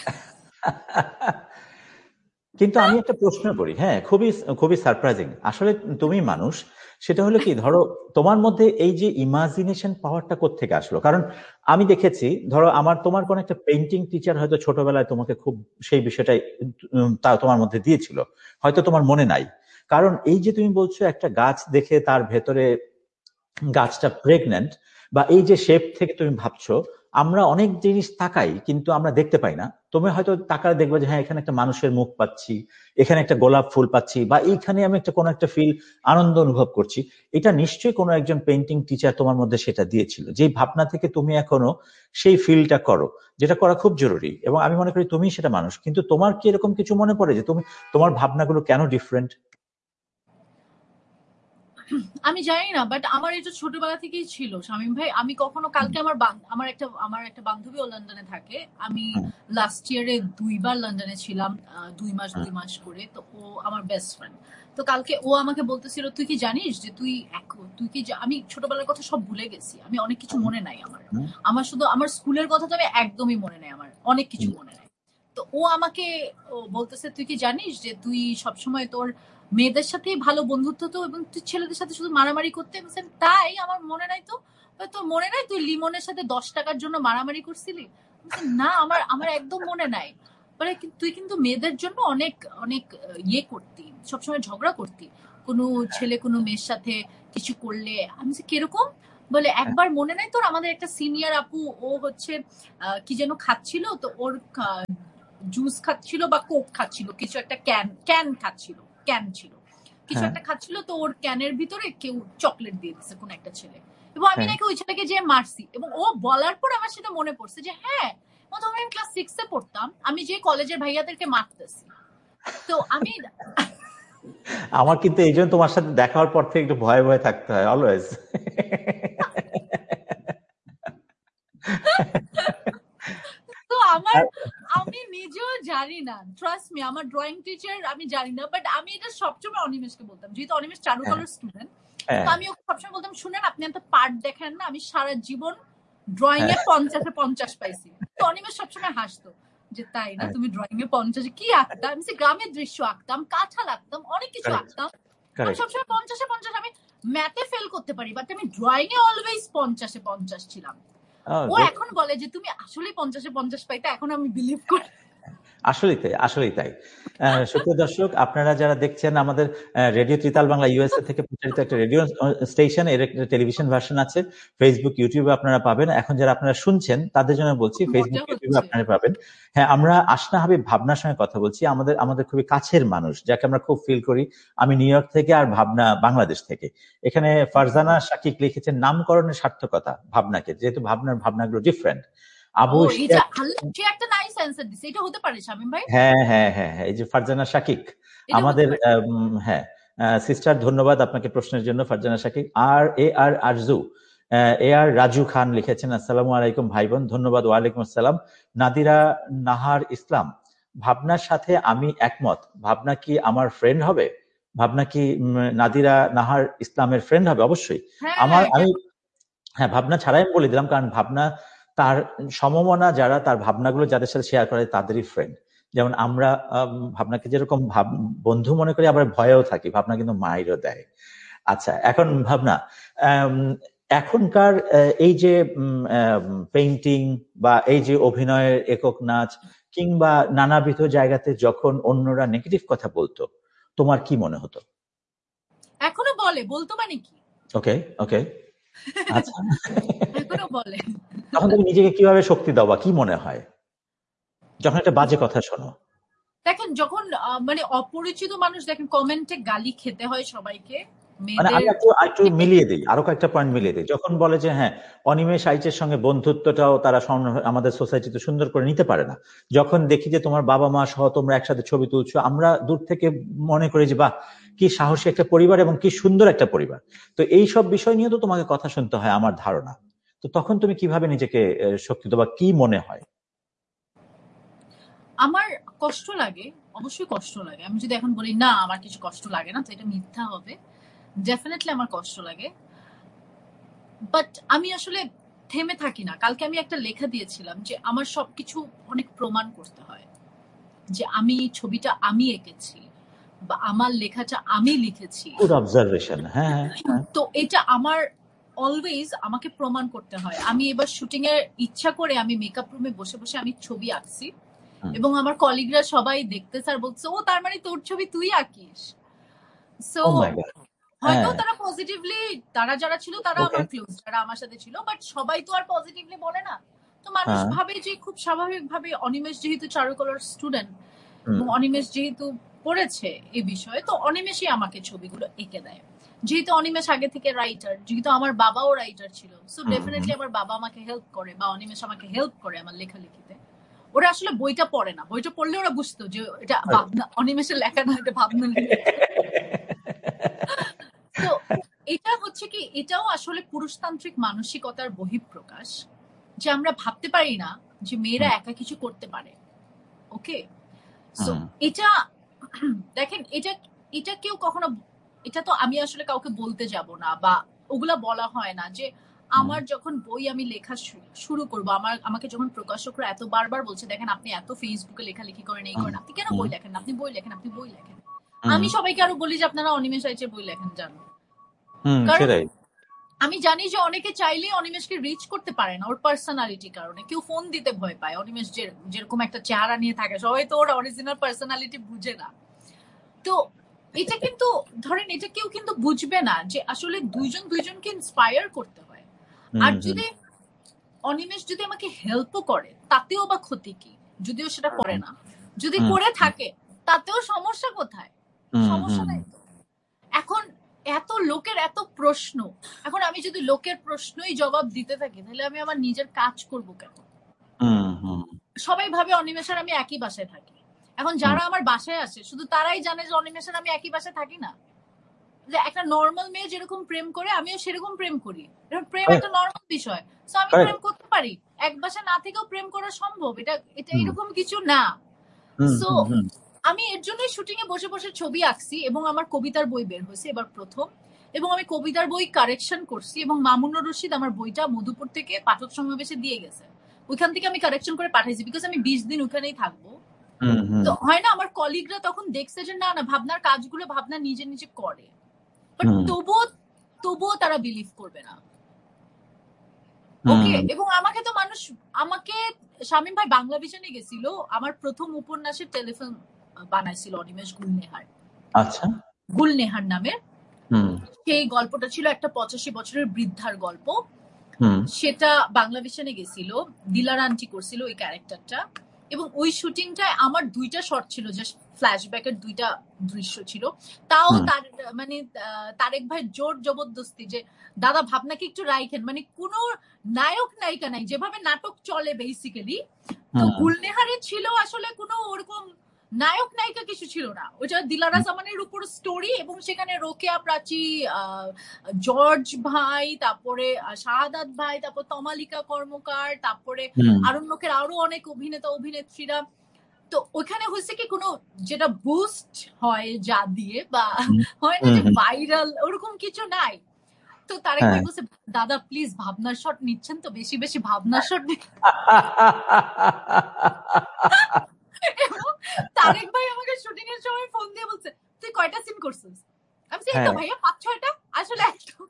কিন্তু আমি একটা প্রশ্ন করি, হ্যাঁ, খুবই খুবই সারপ্রাইজিং আসলে, তুমি মানুষ, সেটা হলো কি, ধরো তোমার মধ্যে এই যে ইমাজিনেশন পাওয়ারটা কোত্থেকে আসলো? কারণ আমি দেখেছি, ধরো তোমার কোন একটা পেইন্টিং টিচার হয়তো ছোটবেলায় তোমাকে খুব সেই বিষয়টাই তা তোমার মধ্যে দিয়েছিল, হয়তো তোমার মনে নাই। কারণ এই যে তুমি বলছো একটা গাছ দেখে তার ভেতরে গাছটা প্রেগন্যান্ট, বা এই যে শেপ থেকে তুমি ভাবছো, আমরা অনেক জিনিস তাকাই কিন্তু আমরা দেখতে পাই না। তুমি হয়তো তাকালে দেখবে যে হ্যাঁ, এখানে একটা মানুষের মুখ পাচ্ছি, এখানে একটা গোলাপ ফুল পাচ্ছি, বা এইখানে আমি একটা কোনো একটা ফিল, আনন্দ অনুভব করছি। এটা নিশ্চয়ই কোনো একজন পেইন্টিং টিচার তোমার মধ্যে সেটা দিয়েছিল, যেই ভাবনা থেকে তুমি এখনো সেই ফিলটা করো, যেটা করা খুব জরুরি। এবং আমি মনে করি তুমি সেটা মানুষ। কিন্তু তোমার কি এরকম কিছু মনে পড়ে যে তোমার ভাবনাগুলো কেন ডিফারেন্ট? আমি জানি না, বাট আমার এটা ছোটবেলা থেকেই ছিল শামীম ভাই। আমি কখনো, কালকে আমার একটা বান্ধবী ও লন্ডনে থাকে, আমি লাস্ট ইয়ারে 2 বার লন্ডনে ছিলাম, 2 মাস করে। তো ও আমার বেস্ট ফ্রেন্ড। তো কালকে ও আমাকে বলতেছিল, তুই কি জানিস যে আমি ছোটবেলার কথা সব ভুলে গেছি, আমি অনেক কিছু মনে নাই আমার শুধু আমার স্কুলের কথা তো আমি একদমই মনে নাই, আমার অনেক কিছু মনে নাই। তো ও আমাকে বলতেছে তুই কি জানিস যে তুই সবসময় তোর মেয়েদের সাথে ভালো বন্ধুত্ব তো, এবং তুই ছেলেদের সাথে শুধু মারামারি করতে। তাই? আমার মনে নাই তো। তোর মনে নাই তুই লিমনের সাথে 10 টাকার জন্য মারামারি করছিলি? না, আমার একদম মনে নাই। বলে তুই কিন্তু মেয়েদের জন্য অনেক অনেক ইয়ে করতি, সবসময় ঝগড়া করতি, কোনো ছেলে কোনো মেয়ের সাথে কিছু করলে। আমি কিরকম? বলে একবার মনে নাই তোর, আমাদের একটা সিনিয়র আপু, ও হচ্ছে কি যেন খাচ্ছিল, তো ওর জুস খাচ্ছিল বা কোক খাচ্ছিল, কিছু একটা ক্যান খাচ্ছিল, ক্যান ছিল কিছু একটা খাচ্ছিল, তো ওর ক্যানের ভিতরে কেউ চকলেট দিয়ে দিচ্ছে কোন একটা ছেলে, এবং আমি নাকি ওই ছেলেকে যে মারছি। এবং ও বলার পর আমার সেটা মনে পড়ছে যে হ্যাঁ, তখন আমি ক্লাস 6 এ পড়তাম, আমি যে কলেজের ভাইয়াদেরকে মারতেছি। তো আমি আমার কিন্তু এই জন্য তোমার সাথে দেখা হওয়ার পর থেকে একটু ভয়ে ভয়ে থাকতে হয় অলওয়েজ। তো আমি নিজেও জানি না, ট্রাস্ট মি, আমার ড্রয়িং টিচার আমি জানি না, বাট আমি এটা সবসময় অনিমেষকে বলতাম, যেহেতু অনিমেষ চারুকলার স্টুডেন্ট, তো আমি ওকে সবসময় বলতাম শুনেন আপনি এত পার্ট দেখেন না, আমি সারা জীবন ড্রয়িং এ 50-এ 50 পাইছি। তো অনিমেষ সবসময় হাসতো যে তাই না, তুমি ড্রয়িং এ 50-এ কি আঁকতাম? আমি গ্রামের দৃশ্য আঁকতাম, কাঁঠাল আঁকতাম, অনেক কিছু আঁকতাম, আমি সবসময় 50-এ 50। আমি ম্যাথে ফেল করতে পারি, বাট আমি ড্রয়িং এ অলওয়েজ 50-এ 50 ছিলাম। ও এখন বলে যে তুমি আসলে 50-এ 50 পাইতে, এখন আমি বিলিভ করি। আসলেই তাই। সুপ্রিয় দর্শক, আপনারা যারা দেখছেন, আমাদের রেডিও ত্রিতাল বাংলা ইউএসএ থেকে প্রচারিত একটা রেডিও স্টেশন, এর একটা টেলিভিশন ভার্সন আছে, ফেসবুক ইউটিউবে আপনারা পাবেন। এখন যারা আপনারা শুনছেন তাদের জন্য বলছি, ফেসবুক ইউটিউবে আপনারা পাবেন। হ্যাঁ, আমরা আসনা হাবিব ভাবনার সঙ্গে কথা বলছি, আমাদের খুবই কাছের মানুষ, যাকে আমরা খুব ফিল করি। আমি নিউ ইয়র্ক থেকে, আর ভাবনা বাংলাদেশ থেকে। এখানে ফারজানা শাকিক লিখেছেন নামকরণের সার্থকতা ভাবনাকে, যেহেতু ভাবনাগুলো ডিফারেন্ট। আবু হ্যাঁ, এই যে ফারজানা শাকিক আমাদের, হ্যাঁ সিস্টার, ধন্যবাদ আপনাকে প্রশ্নের জন্য ফারজানা শাকিক। আর রাজু খান লিখেছেন আসসালামু আলাইকুম ভাই বোন, ধন্যবাদ। ওয়ালাইকুম আসসালাম। নাদিরা নাহার ইসলাম, ভাবনার সাথে আমি একমত। ভাবনা কি আমার ফ্রেন্ড হবে? ভাবনা কি নাদিরা নাহার ইসলামের ফ্রেন্ড হবে? অবশ্যই। ভাবনা ছাড়াই আমি বলে দিলাম, কারণ ভাবনা তার সমমনা যারা, তার ভাবনাগুলো যাদের সাথে শেয়ার করে তাদেরই ফ্রেন্ড। যেমন আমরা ভাবনাকে যেরকম বন্ধু মনে করি, আবার ভয়েও থাকি, ভাবনা কিন্তু মাইরও দেয়। আচ্ছা, এখন ভাবনা, এখনকার এই যে পেইন্টিং বা এই যে অভিনয়ের একক নাচ কিংবা নানাবিধ জায়গাতে যখন অন্যরা নেগেটিভ কথা বলতো, তোমার কি মনে হতো? এখনো বলতো মানে কি? ওকে আচ্ছা, এখনো বলে। তখন তুমি নিজেকে কিভাবে শক্তি দাও, বা কি মনে হয় যখন একটা বাজে কথা শোনো? দেখেন, যখন মানে অপরিচিত মানুষ, দেখেন কমেন্টে গালি খেতে হয় সবাইকে। মানে আমি একটু মিলিয়ে দিই, আরো কয়েকটা পয়েন্ট মিলিয়ে দিই। যখন বলে যে হ্যাঁ, অনিমেষ আইচের সঙ্গে বন্ধুত্বটাও তারা আমাদের সোসাইটিতে সুন্দর করে নিতে পারে না। যখন দেখি যে তোমার বাবা মা সহ তোমরা একসাথে ছবি তুলছো, আমরা দূর থেকে মনে করি যে বাহ, কি সাহসী একটা পরিবার এবং কি সুন্দর একটা পরিবার। তো এই সব বিষয় নিয়ে তো তোমাকে কথা শুনতে হয় আমার ধারণা। তো তখন তুমি কিভাবে নিজেকে শক্তি দাও, বা কি মনে হয়? আমার কষ্ট লাগে, অবশ্যই কষ্ট লাগে। আমি যদি এখন বলি না আমার কিছু কষ্ট লাগে না, তো এটা মিথ্যা হবে। ডেফিনেটলি আমার কষ্ট লাগে, বাট আমি আসলে থেমে থাকি না। কালকে আমি একটা লেখা দিয়েছিলাম যে আমার সবকিছু অনেক প্রমাণ করতে হয়, যে আমি ছবিটা আমি এঁকেছি বা আমার লেখাটা আমি লিখেছি। Good observation. হ্যাঁ, তো এটা আমার অলওয়েজ আমাকে প্রমাণ করতে হয়। আমি এবার শুটিং এর ইচ্ছা করে আমি মেকআপ রুমে বসে বসে আমি ছবি আঁকছি, এবং আমার কলিগরা সবাই দেখতে স্যার বলছে ও তার মানে তোর ছবি তুই আঁকিস। সো হয়তো তারা পজিটিভলি, তারা যারা ছিল তারা আমার ক্লোজ, যারা আমার সাথে ছিল, বাট সবাই তো আর পজিটিভলি বলে না। তো মানুষ ভাবে যে খুব স্বাভাবিকভাবে অনিমেষ যেহেতু চারুকলার স্টুডেন্ট, অনিমেষ যেহেতু পড়েছে এই বিষয়ে, তো অনিমেষই আমাকে ছবিগুলো এঁকে দেয়। যেহেতু অনিমেষ আগে থেকে রাইটার, যেহেতু আমার বাবাও রাইটার ছিল, সো ডেফিনেটলি আমার বাবা আমাকে হেল্প করে বা অনিমেষ আমাকে হেল্প করে আমার লেখালেখিতে। ওরা আসলে বইটা পড়ে না, বইটা পড়লে ওরা বুঝতো যে এটা ভাবনা, অনিমেষের লেখা না, এটা ভাবনা। তো এটা হচ্ছে কি, এটাও আসলে পুরুষতান্ত্রিক মানসিকতার বহিঃপ্রকাশ, যে আমরা ভাবতে পারি না যে মেয়েরা একা কিছু করতে পারে। ওকে, সো এটা দেখেন, এটা কেউ কখনো, এটা তো আমি আসলে কাউকে বলতে যাব না, বা ওগুলা বলা হয় না যে আমার যখন বই আমি লেখা শুরু করবো, আমাকে যখন প্রকাশকরা এত বারবার বলছে দেখেন আপনি এত ফেসবুকে লেখালেখি করেন, এই করেন, আপনি কেন বই লেখেন, আপনি বই লেখেন, আপনি বই লেখেন। আমি সবাইকে আরো বলি যে আপনারা অনিমেষ আইচের বই লেখেন জানো, কারণ আমি জানি যে অনেকে চাইলে অনিমেষকে রিচ করতে পারে না ওর পার্সোনালিটির কারণে। কেউ ফোন দিতে ভয় পায়, অনিমেষ যেরকম একটা চেহারা নিয়ে থাকে সবাই তো ওর অরিজিনাল পার্সোনালিটি বুঝে না। তো এটা কিন্তু ধরেন এটা কেউ কিন্তু বুঝবে না যে আসলে দুইজনকে ইন্সপায়ার করতে হয়। আর যদি অনিমেষ যদি আমাকে হেল্পও করে তাতেও বা ক্ষতি কি, যদিও সেটা করে না, যদি করে থাকে তাতেও সমস্যা কোথায়, সমস্যা নাই তো। এখন এত লোকের এত প্রশ্ন, এখন আমি যদি লোকের প্রশ্নই জবাব দিতে থাকি তাহলে আমি আমার নিজের কাজ করবো কেন? সবাই ভাবে অনিমেষ আর আমি একই বাসায় থাকি। এখন যারা আমার বাসায় আসে শুধু তারাই জানে যে অনিমেষ আর আমি একই বাসায় থাকি না। যে একটা নর্মাল মেয়ে যেরকম প্রেম করে আমিও সেরকম প্রেম করি, প্রেম একটা নর্মাল বিষয়। সো আমি প্রেম করতে পারি, এক বাসা না থেকেও প্রেম করা সম্ভব, এটা এরকম কিছু না। সো আমি এর জন্যই শুটিং এ বসে বসে ছবি আঁকছি এবং আমার কবিতার বই বের হয়েছে এবার প্রথম, এবং আমি কবিতার বই কারেকশন করছি এবং মামুনুর রশিদ আমার বইটা মধুপুর থেকে পাঠক সমাবেশে দিয়ে গেছে, ওইখান থেকে আমি কারেকশন করে পাঠাইছি, বিকজ আমি 20 দিন ওখানেই থাকবো। তো হয় না আমার কলিগরা তখন দেখছে যে না না ভাবনার কাজগুলো ভাবনা নিজে নিজে করে, বাট তবুও তারা বিলিভ করবে না। ওকে, এবং আমাকে তো মানুষ, আমাকে শামীম ভাই বাংলা ভিশনে গেছিল, আমার প্রথম উপন্যাসের টেলিফিল্ম বানাইছিল অনিমেষ গুলনেহার। আচ্ছা, গুলনেহার নামের সেই গল্পটা ছিল একটা 85 বছরের বৃদ্ধার গল্প। সেটা বাংলা ভিশনে গেছিল, দিলার আন্টি করছিল ওই ক্যারেক্টারটা, এবং ওই শুটিংটায় আমার 2টা শট ছিল, জাস্ট ফ্ল্যাশব্যাকের 2টা দৃশ্য ছিল। তাও তার মানে তারেক ভাই জোর জবরদস্তি যে দাদা ভাবনাকে একটু রাইখেন, মানে কোনো নায়ক নায়িকা নাই, যেভাবে নাটক চলে বেসিক্যালি। তো গুলনেহারে ছিল আসলে কোনো ওরকম নায়ক নায়িকা কিছু ছিল না, ওটা দিলারা জামানের উপর স্টোরি, এবং সেখানে রোকেয়া প্রাচী, জর্জ ভাই, তারপরে শাহাদাত ভাই, তারপর তমালিকা কর্মকার, তারপরে আরণ্যকের আরো অনেক অভিনেতা অভিনেত্রীরা। তো ওখানে হয়েছে কি কোনো যেটা বুস্ট হয় যা দিয়ে বা হয় না যে ভাইরাল, ওরকম কিছু নাই। তো তারেক ভাই বলছে দাদা প্লিজ ভাবনার শট নিচ্ছেন তো, বেশি বেশি ভাবনার শট। তারেক ভাই আমাকে শুটিং এর সময় ফোন দিয়ে বলছে তুই কয়টা সিন করছিস? আমি বলছি তো ভাইয়া 5-6টা। আসলে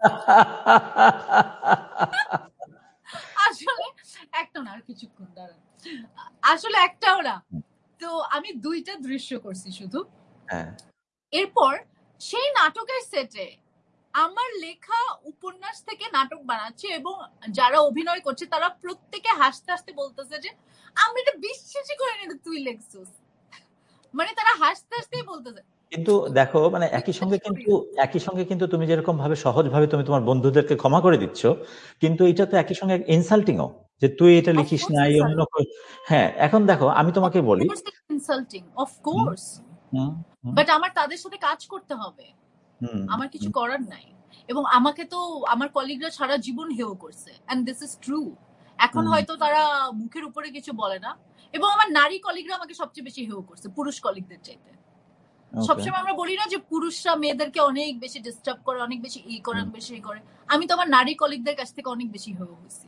একটা না, আর কিছুক্ষণ দাঁড়ান, আসলে একটাও না। তো আমি 2টা দৃশ্য করছি শুধু। এরপর সেই নাটকের সেটে আমার লেখা উপন্যাস থেকে নাটক বানাচ্ছে এবং যারা অভিনয় করছে তারা প্রত্যেকে হাসতে হাসতে বলতেছে যে আমি এটা বিশ্বাসই করি না তুই লেখছিস, মানে তারা হাসতে হাসতেই বলতেছে। কিন্তু দেখো মানে একই সঙ্গে কিন্তু তুমি যেরকম ভাবে সহজ ভাবে তুমি তোমার বন্ধুদেরকে ক্ষমা করে দিচ্ছ, কিন্তু এটা তো একই সঙ্গে ইনসাল্টিংও যে তুই এটা লিখিস না অন্য। হ্যাঁ, এখন দেখো আমি তোমাকে বলি ইনসাল্টিং অফ কোর্স, বাট আমার তাদের সাথে কাজ করতে হবে, আমার কিছু করার নাই। এবং আমাকে তো আমার কলিগরা সারা জীবন হেয় করছে, এন্ড দিস ইজ ট্রু। এখন হয়তো তারা মুখের উপরে কিছু বলে না, এবং আমার নারী কলিগরা আমাকে সবচেয়ে বেশি হেয় করছে পুরুষ কলিগদের চাইতে। সবসময় আমরা বলি না যে পুরুষরা মেয়েদেরকে অনেক বেশি ডিস্টার্ব করে, অনেক বেশি এই করে, অনেক বেশি এই করে, আমি তো আমার নারী কলিগদের কাছ থেকে অনেক বেশি হেয় হয়েছি।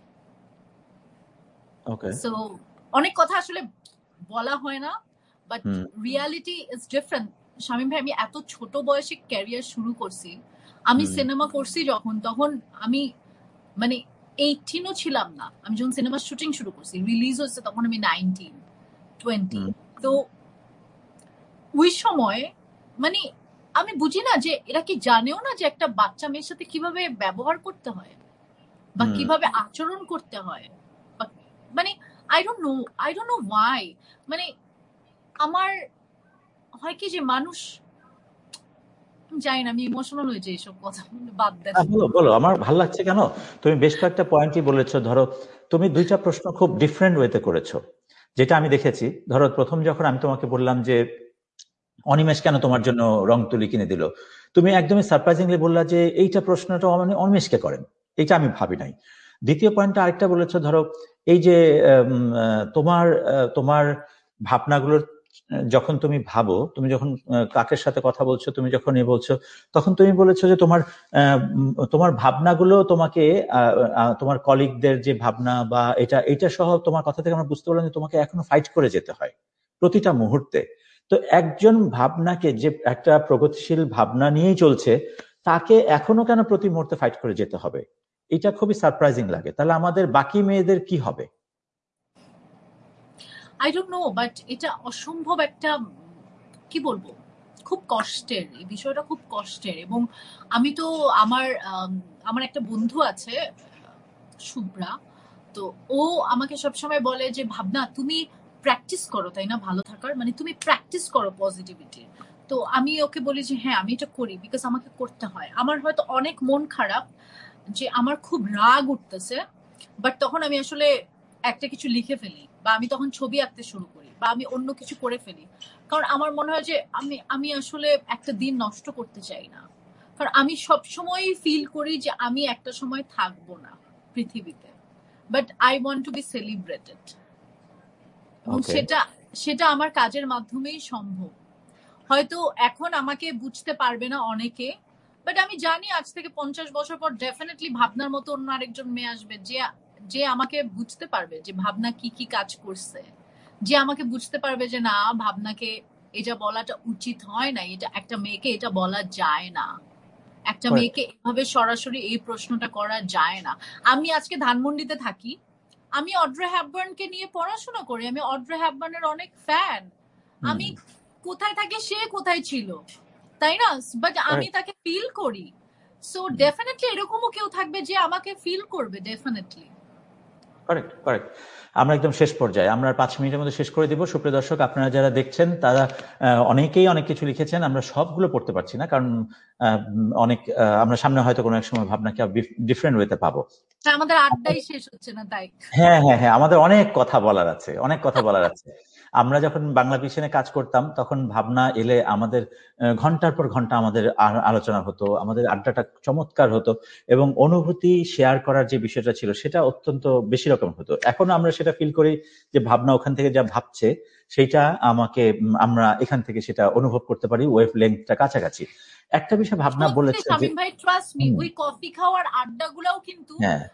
সো অনেক কথা আসলে বলা হয় না, but reality is different. Shamim ভাই আমি এত ছোট বয়সে ক্যারিয়ার শুরু করছি, আমি সিনেমা করছি যখন, তখন আমি মানে 18ও ছিলাম না। আমি যখন সিনেমা শুটিং শুরু করছি, রিলিজ হচ্ছে তখন আমি 19-20। তো ওই সময় মানে আমি বুঝি না যে এরা কি জানেও না যে একটা বাচ্চা মেয়ের সাথে কিভাবে ব্যবহার করতে হয় বা কিভাবে আচরণ করতে হয়, মানে আই ডোন্ট নো ওয়াই। মানে আমার হয় কি যে মানুষ, জানি না, আমি ইমোশনাল হয়ে যাই এসব কথা বাদ দেন। বলো আমার ভালো লাগছে কেন, তুমি বেশ কয়েকটা পয়েন্টই বলেছো। ধরো তুমি 2টা প্রশ্ন খুব ডিফারেন্ট ওয়েতে করেছো, যেটা আমি দেখেছি। ধরো প্রথম যখন আমি তোমাকে বললাম যে অনিমেষ কেন তোমার জন্য রং তুলি কিনে দিল, তুমি একদমই সারপ্রাইজিংলি বললা যে এইটা প্রশ্নটা অনিমেষকে করেন, এটা আমি ভাবি নাই। দ্বিতীয় পয়েন্টটা আরেকটা বলেছো, ধরো এই যে তোমার ভাবনাগুলোর যখন তুমি ভাবো, তুমি যখন কাকের সাথে কথা বলছো, তুমি যখন বলছো, তখন তুমি বলেছো যে তোমার ভাবনাগুলো তোমাকে তোমার কলিগদের যে ভাবনা বা এটা সহ তোমার কথা থেকে আমরা বুঝতে পারলাম যে তোমাকে এখনো ফাইট করে যেতে হয় প্রতিটা মুহূর্তে। তো একজন ভাবনাকে, যে একটা প্রগতিশীল ভাবনা নিয়েই চলছে, তাকে এখনো কেন প্রতি মুহূর্তে ফাইট করে যেতে হবে? এটা খুবই সারপ্রাইজিং লাগে। তাহলে আমাদের বাকি মেয়েদের কি হবে? আই ডোন্ট নো, বাট এটা অসম্ভব একটা, কি বলবো, খুব কষ্টের, এই বিষয়টা খুব কষ্টের। এবং আমি তো আমার একটা বন্ধু আছে শুভ্রা, তো ও আমাকে সবসময় বলে যে ভাবনা তুমি প্র্যাকটিস করো, তাই না, ভালো থাকার, মানে তুমি প্র্যাকটিস করো পজিটিভিটি। তো আমি ওকে বলি যে হ্যাঁ আমি এটা করি, বিকজ আমাকে করতে হয়। আমার হয়তো অনেক মন খারাপ, যে আমার খুব রাগ উঠতেছে, বাট তখন আমি আসলে একটা কিছু লিখে ফেলি, বা আমি তখন ছবি আঁকতে শুরু করি, বা আমি অন্য কিছু করে ফেলি, কারণ আমার মনে হয় যে আমি আসলে একটা দিন নষ্ট করতে চাই না। কারণ আমি সবসময় ফিল করি যে আমি একটা সময় থাকবো না পৃথিবীতে, but I want to B celebrated. এবং সেটা আমার কাজের মাধ্যমেই সম্ভব। হয়তো এখন আমাকে বুঝতে পারবে না অনেকে, বাট আমি জানি আজ থেকে 50 বছর পর ডেফিনেটলি ভাবনার মতো অন্য আরেকজন মেয়ে আসবে, যে আমাকে বুঝতে পারবে যে ভাবনা কি কি কাজ করছে, যে আমাকে বুঝতে পারবে যে না, ভাবনাকে এটা বলাটা উচিত হয় না, এটা একটা মেয়েকে এটা বলা যায় না, একটা মেয়েকে এভাবে সরাসরি এই প্রশ্নটা করা যায় না। আমি আজকে ধানমন্ডিতে থাকি, আমি অড্রে হ্যাপবার্নকে নিয়ে পড়াশোনা করি, আমি অড্রে হ্যাপবার্নের অনেক ফ্যান, আমি কোথায় থাকি সে কোথায় ছিল, তাই না, বাট আমি তাকে ফিল করি। সো ডেফিনেটলি এরকমও কেউ থাকবে যে আমাকে ফিল করবে, ডেফিনেটলি। Correct correct. আমরা একদম শেষ পর্যায়ে, আমরা 5 মিনিটের মধ্যে শেষ করে দিব। সুপ্রিয় দর্শক, আপনারা যারা দেখছেন তারা অনেকেই অনেক কিছু লিখেছেন, আমরা সবগুলো পড়তে পারছি না, কারণ অনেক আমরা সামনে হয়তো কোনো এক সময় ভাবনাকে ডিফারেন্ট ওয়েতে পাবো। আমাদের আড্ডাই শেষ হচ্ছে না, তাই। হ্যাঁ হ্যাঁ হ্যাঁ, আমাদের অনেক কথা বলার আছে, অনেক কথা বলার আছে। আমরা যখন বাংলা ভিশনে কাজ করতাম, তখন ভাবনা এলে আমাদের ঘন্টার পর ঘন্টা আমাদের আলোচনা হতো, আমাদের আড্ডাটা চমৎকার হতো, এবং অনুভূতি শেয়ার করার যে বিষয়টা ছিল সেটা অত্যন্ত বেশি রকম হতো। এখন আমরা সেটা ফিল করি যে ভাবনা ওখান থেকে যা ভাবছে সেটা আমরা এখান থেকে সেটা অনুভব করতে পারি, ওয়েভ লেন্থটা কাছাকাছি। একটা বিষয় ভাবনা বলেছে যে ভাই ট্রাস্ট মি, ওই কফি খাওয়ার আড্ডাগুলোও কিন্তু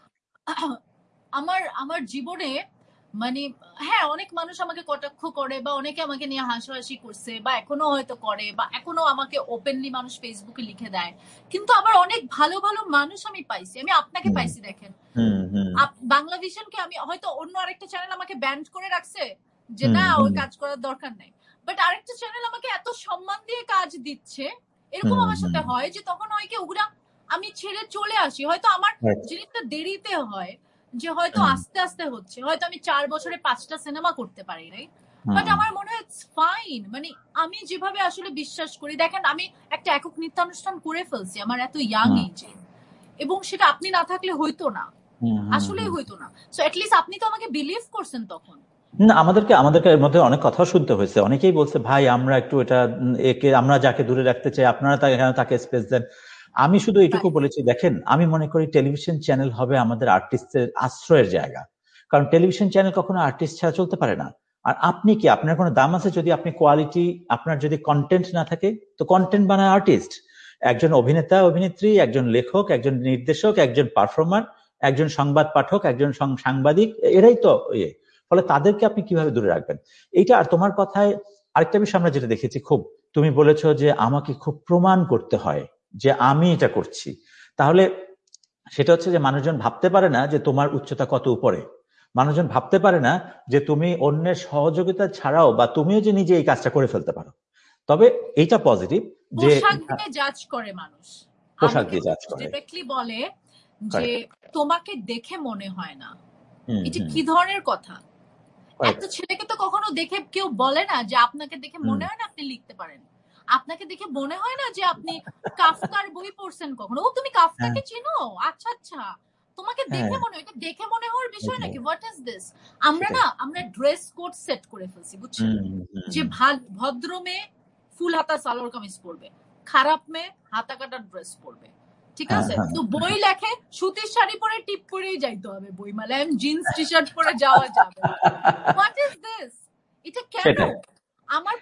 আমার জীবনে, মানে হ্যাঁ, অনেক মানুষ আমাকে কটাক্ষ করে, বা অনেকে আমাকে নিয়ে হাসাহাসি করছে, বা এখনো হয়তো করে, বা এখনো আমাকে ওপেনলি মানুষ ফেসবুকে লিখে দেয়, কিন্তু আবার অনেক ভালো ভালো মানুষ আমি পাইছি। আমি আপনাকে পাইছি, দেখেন বাংলা ভিশনকে, আমি হয়তো অন্য আরেকটা চ্যানেল আমাকে ব্যান্ড করে রাখছে যে না ওই কাজ করার দরকার নাই, বাট আরেকটা চ্যানেল আমাকে এত সম্মান দিয়ে কাজ দিচ্ছে। এরকম আমার সাথে হয় যে তখন হয় কি, ওগুলা আমি ছেড়ে চলে আসি। হয়তো আমার জিনিসটা দেরিতে হয়, যে হয়তো আস্তে আস্তে হচ্ছে, হয়তো আমি 4 বছরে 5টা সিনেমা করতে পারি নাই, বাট আমার মনে হয় ইটস ফাইন। মানে আমি যেভাবে আসলে বিশ্বাস করি, দেখেন আমি একটা একক নৃত্যানুষ্ঠান করে ফেলছি আমার এত ইয়াং এজে, এবং সেটা আপনি না থাকলে হইতো না, আসলেই হইতো না। সো এট লিস্ট আপনি তো আমাকে বিলিভ করছেন তখন। না, আমাদেরকে এর মধ্যে অনেক কথা শুনতে হয়েছে। অনেকেই বলছে ভাই আমরা একটু আমরা যাকে দূরে রাখতে চাই আপনারা তাকে স্পেস দেন। আমি শুধু এটুকু বলেছি, দেখেন আমি মনে করি টেলিভিশন চ্যানেল হবে আমাদের আর্টিস্টের আশ্রয়ের জায়গা, কারণ টেলিভিশন চ্যানেল কখনো আর্টিস্ট ছাড়া চলতে পারে না। আর আপনি কি, আপনার কোনো দাম আছে যদি আপনি কোয়ালিটি, আপনার যদি কন্টেন্ট না থাকে, তো কন্টেন্ট বানায় আর্টিস্ট, একজন অভিনেতা অভিনেত্রী, একজন লেখক, একজন নির্দেশক, একজন পারফর্মার, একজন সংবাদ পাঠক, একজন সাংবাদিক, এরাই তো ফলে তাদেরকে আপনি কিভাবে দূরে রাখবেন? এইটা। আর তোমার কথায় আরেকটা বিষয় আমরা যেটা দেখেছি, খুব তুমি বলেছো যে আমাকে খুব প্রমাণ করতে হয় যে আমি এটা করছি। তাহলে সেটা হচ্ছে যে মানুষজন ভাবতে পারে না যে তোমার উচ্চতা কত উপরে, মানুষজন ভাবতে পারে না যে তুমি অন্যের সহযোগিতা ছাড়াও বা তুমিও যে নিজে এই কাজটা করে ফেলতে পারো। তবে এইটা পজিটিভ যে পোশাক দিয়ে জাজ করে মানুষ, পোশাক দিয়ে জাজ করে, ডাইরেক্টলি বলে যে তোমাকে দেখে মনে হয় না। এটা কি ধরনের কথা? একটা ছেলেকে তো কখনো দেখে কেউ বলে না যে আপনাকে দেখে মনে হয় না আপনি লিখতে পারেন, আপনাকে দেখে মনে হয় না যে আপনি কাফকার বই পড়ছেন কখনো। ও তুমি কাফকাকে চিনো? আচ্ছা আচ্ছা, তোমাকে দেখে মনে হয়, এটা দেখে মনে হওয়ার বিষয় নাকি? What is this? আমরা ড্রেস কোড সেট করে ফেলছি, বুঝছেন, যে ভদ্র মেয়ে ফুল হাতা সালোয়ার কামিজ পরবে, খারাপ মেয়ে হাতা কাটা ড্রেস পরবে, ঠিক আছে? তো বই লেখে সুতির শাড়ি পরে টিপ পরেই যাইতে হবে বইমেলায়, জিন্স টি শার্ট পরে যাওয়া যাবে। What is this? এটা কেন? আমার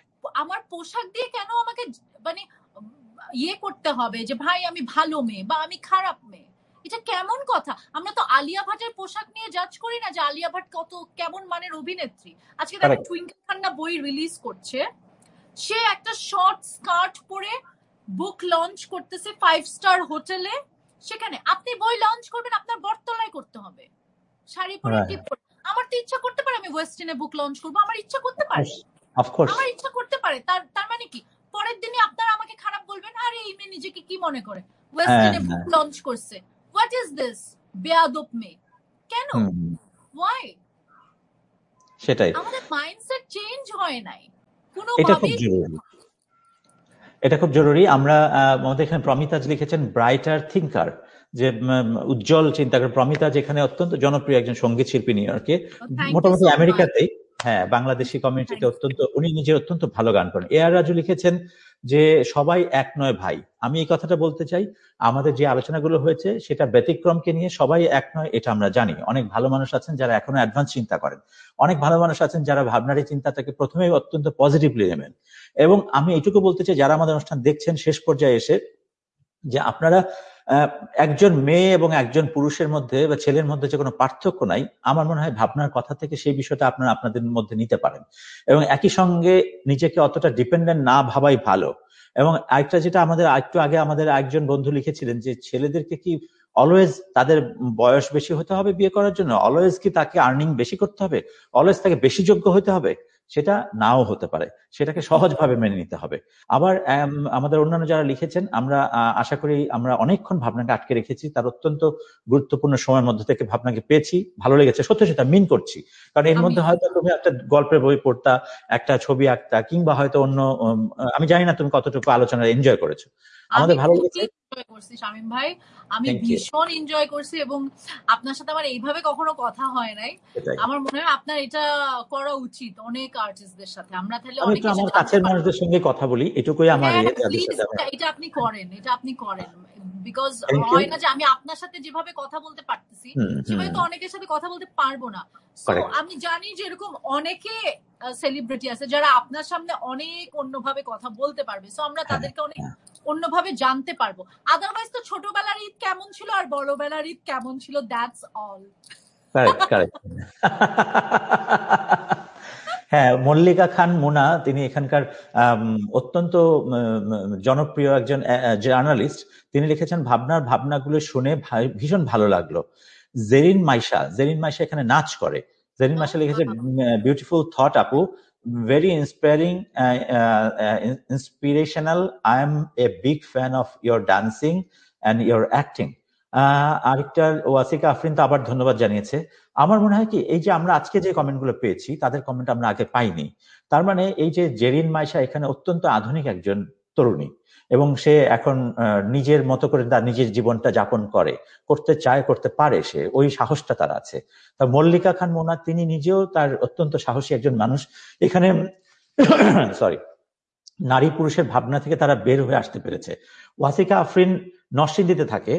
পোশাক দিয়ে কেন আমাকে মানে ইয়ে করতে হবে যে ভাই আমি ভালো মেয়ে বা আমি খারাপ মেয়ে? এটা কেমন কথা? আমরা তো আলিয়া ভাটের পোশাক নিয়ে জাজ করি না যে আলিয়া ভাট কত কেমন মানের অভিনেত্রী। আজকে দেখো টুইঙ্কেল খান্না বই রিলিজ করছে, সে একটা শর্ট স্কার্ট পরে বুক লঞ্চ করতেছে 5 স্টার হোটেলে। সেখানে আপনি বই লঞ্চ করবেন, আপনার বটতলায় করতে হবে, শাড়ি পরে টিপ পরে। আমার তো ইচ্ছা করতে পারে আমি ওয়েস্টার্নে বুক লঞ্চ করবো, আমার ইচ্ছা করতে পারে, আমার ইচ্ছা করতে পারে। তার মানে কি পরের দিনই আপনারা আমাকে খারাপ বলবেন, আরে এই মেয়ে নিজেকে কি মনে করে ওয়েস্টার্নে বুক লঞ্চ করছে, হোয়াট ইজ দিস বেয়াদব মেয়ে? কেন? ওয়াই? সেটাই, আমাদের মাইন্ডসেট চেঞ্জ হয় নাই কোনো এটা খুব ভাবে। জরুরি, এটা খুব জরুরি। আমরা আমাদের এখানে প্রমিতাজ লিখেছেন ব্রাইটার থিঙ্কার, যে উজ্জ্বল চিন্তাকার। প্রমিতা যেখানে অত্যন্ত জনপ্রিয় একজন সঙ্গীত শিল্পী নিউ ইয়র্কে, মোটামুটি আমেরিকাতেই, হ্যাঁ, বাংলাদেশি কমিউনিটিতে অত্যন্ত, উনি নিজে অত্যন্ত ভালো গান করেন। এ আর রাজু লিখেছেন যে সবাই এক নয় ভাই। আমি এই কথাটা বলতে চাই, আমাদের যে আলোচনাগুলো হয়েছে সেটা ব্যতিক্রমকে নিয়ে, সবাই এক নয় এটা আমরা জানি। অনেক ভালো মানুষ আছেন যারা এখনো অ্যাডভান্স চিন্তা করেন, অনেক ভালো মানুষ আছেন যারা ভাবনার চিন্তাটাকে প্রথমেই অত্যন্ত পজিটিভলি নেবেন। এবং আমি এটুকু বলতে চাই যারা আমাদের অনুষ্ঠান দেখছেন শেষ পর্যায়ে এসে, যে আপনারা একজন মেয়ে এবং একজন পুরুষের মধ্যে বা ছেলের মধ্যে যে কোনো পার্থক্য নাই, আমার মনে হয় ভাবনার কথা থেকে সেই বিষয়টা আপনারা আপনাদের মধ্যে নিতে পারেন, এবং একই সঙ্গে নিজেকে অতটা ডিপেন্ডেন্ট না ভাবাই ভালো। এবং আরেকটা যেটা আমাদের একটু আগে আমাদের একজন বন্ধু লিখেছিলেন যে ছেলেদেরকে কি অলওয়েজ তাদের বয়স বেশি হতে হবে বিয়ে করার জন্য? অলওয়েজ কি তাকে আর্নিং বেশি করতে হবে? অলওয়েজ তাকে বেশি যোগ্য হতে হবে? সেটা নাও হতে পারে, সেটাকে সহজভাবে মেনে নিতে হবে। আবার আমাদের অন্যান্য যারা লিখেছেন, আমরা আশা করি আমরা অনেকক্ষণ ভাবনাকে আটকে রেখেছি, তার অত্যন্ত গুরুত্বপূর্ণ সময়ের মধ্যে থেকে ভাবনাকে পেয়েছি, ভালো লেগেছে, সত্যি সেটা মিন করছি। কারণ এর মধ্যে হয়তো তুমি একটা গল্পের বই পড়তা, একটা ছবি আঁকতা, কিংবা হয়তো অন্য, আমি জানি না তুমি কতটুকু আলোচনা এনজয় করেছো। আমাদের ভালো লেগেছে, শামীম ভাই, আমি ভীষণ এনজয় করছি, এবং আপনার সাথে আমার এইভাবে কখনো কথা হয় নাই। আমার মনে হয় আপনার এটা করা উচিত অনেক আর্টিস্টদের সাথে। আমরা তাহলে অনেক আমার কাছের মানুষদের সঙ্গে কথা বলি, এটুকুই আমার। এটা আপনি করেন, এটা আপনি করেন, বিকজ হয় না যে আমি আপনার সাথে যেভাবে কথা বলতে পারতেছি সেভাবে তো অনেকের সাথে কথা বলতে পারবো না। সো আমি জানি যে এরকম অনেকে সেলিব্রিটি আছে যারা আপনার সামনে অনেক অন্যভাবে কথা বলতে পারবে, সো আমরা তাদেরকে অনেক অন্যভাবে জানতে পারবো। আদারওয়াইজ তো ছোটবেলার ঈদ কেমন ছিল আর বড়বেলার ঈদ কেমন ছিল, দ্যাটস অল। হ্যাঁ, মল্লিকা খান মোনা, তিনি এখানকার অত্যন্ত জনপ্রিয় একজন জার্নালিস্ট। তিনি লিখেছেন ভাবনাগুলো শুনে ভীষণ ভালো লাগলো। জেরিন মাইশা এখানে নাচ করে। জেরিন মাইশা লিখেছে বিউটিফুল থট আপু, very inspiring, inspirational. I am a big fan of your dancing and your acting. আরেকটা ওয়াসিকা আফরিন তো আবার ধন্যবাদ জানিয়েছে। আমার মনে হয় কি, এই যে আমরা আজকে যে কমেন্টগুলো পেয়েছি তাদের কমেন্ট আমরা আগে পাইনি। তার মানে এই যে জেরিন মাইশা এখানে অত্যন্ত আধুনিক একজন তরুণী, এবং সে এখন নিজের মতো করে তার নিজের জীবনটা যাপন করতে চায়, করতে পারে, সে ওই সাহসটা তার আছে। তা মল্লিকা খান মোনা, তিনি নিজেও তার অত্যন্ত সাহসী একজন মানুষ। এখানে সরি, নারী পুরুষের ভাবনা থেকে তারা বের হয়ে আসতে পেরেছে। ওয়াসিকা আফরিন নরসিংদীতে থাকে,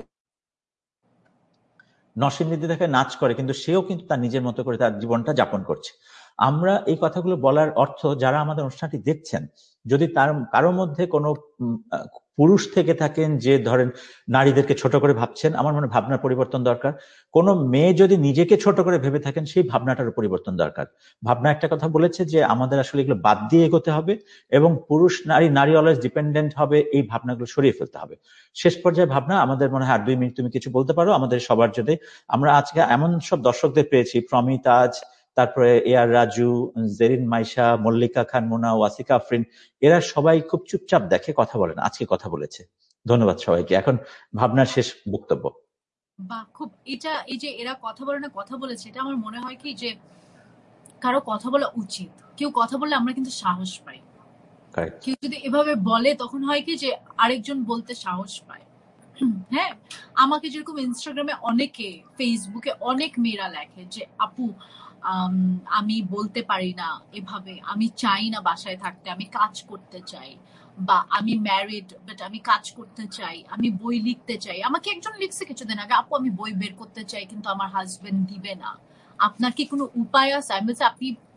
নাচ করে, কিন্তু সেও কিন্তু তার নিজের মতো করে তার জীবনটা যাপন করছে। আমরা এই কথাগুলো বলার অর্থ, যারা আমাদের অনুষ্ঠানটি দেখছেন, যদি তার কারো মধ্যে কোনো পুরুষ থেকে থাকেন যে ধরেন নারীদেরকে ছোট করে ভাবছেন, আমার মনে ভাবনার পরিবর্তন দরকার। কোনো মেয়ে যদি নিজেকে ছোট করে ভেবে থাকেন, সেই ভাবনাটার পরিবর্তন দরকার। ভাবনা একটা কথা বলেছে যে আমাদের আসলে এগুলো বাদ দিয়ে এগোতে হবে, এবং পুরুষ নারী অলওয়েজ ডিপেন্ডেন্ট হবে, এই ভাবনাগুলো সরিয়ে ফেলতে হবে। শেষ পর্যায়ে ভাবনা, আমাদের মনে হয় আর 2 মিনিট তুমি কিছু বলতে পারো আমাদের সবার জন্য। আমরা আজকে এমন সব দর্শকদের পেয়েছি, প্রমিতাজ, তারপরে এ আর রাজু, জেরিন মাইশা, মল্লিকা খান মোনা, ওয়াসিকা আফরিন, এরা সবাই খুব চুপচাপ দেখে, কথা বলেন, আজকে কথা বলেছে। ধন্যবাদ সবাইকে। এখন ভাবনার শেষ বক্তব্য। খুব এটা, এই যে এরা কথা বলে না, কথা বলেছে, এটা আমার মনে হয় কি যে কারো কথা বলা উচিত। কেউ কথা বললে আমরা কিন্তু সাহস পাই, কেউ যদি এভাবে বলে তখন হয় কি যে আরেকজন বলতে সাহস পায়। হ্যাঁ, আমাকে যেরকম ইনস্টাগ্রামে অনেকে, ফেসবুকে অনেক মেয়েরা লেখে যে আপু আমি বলতে পারি না এভাবে, আমি চাই না বাসায় থাকতে, আমি কাজ করতে চাই, বা আমি ম্যারিড বাট আমি কাজ করতে চাই, আমি বই লিখতে চাই। আমাকে একজন লিখছে কিছুদিন আগে, আপু আমি বই বের করতে চাই কিন্তু আমার হাজবেন্ড দিবে না, আপনার কি কোনো উপায় আছে? আমি বলছি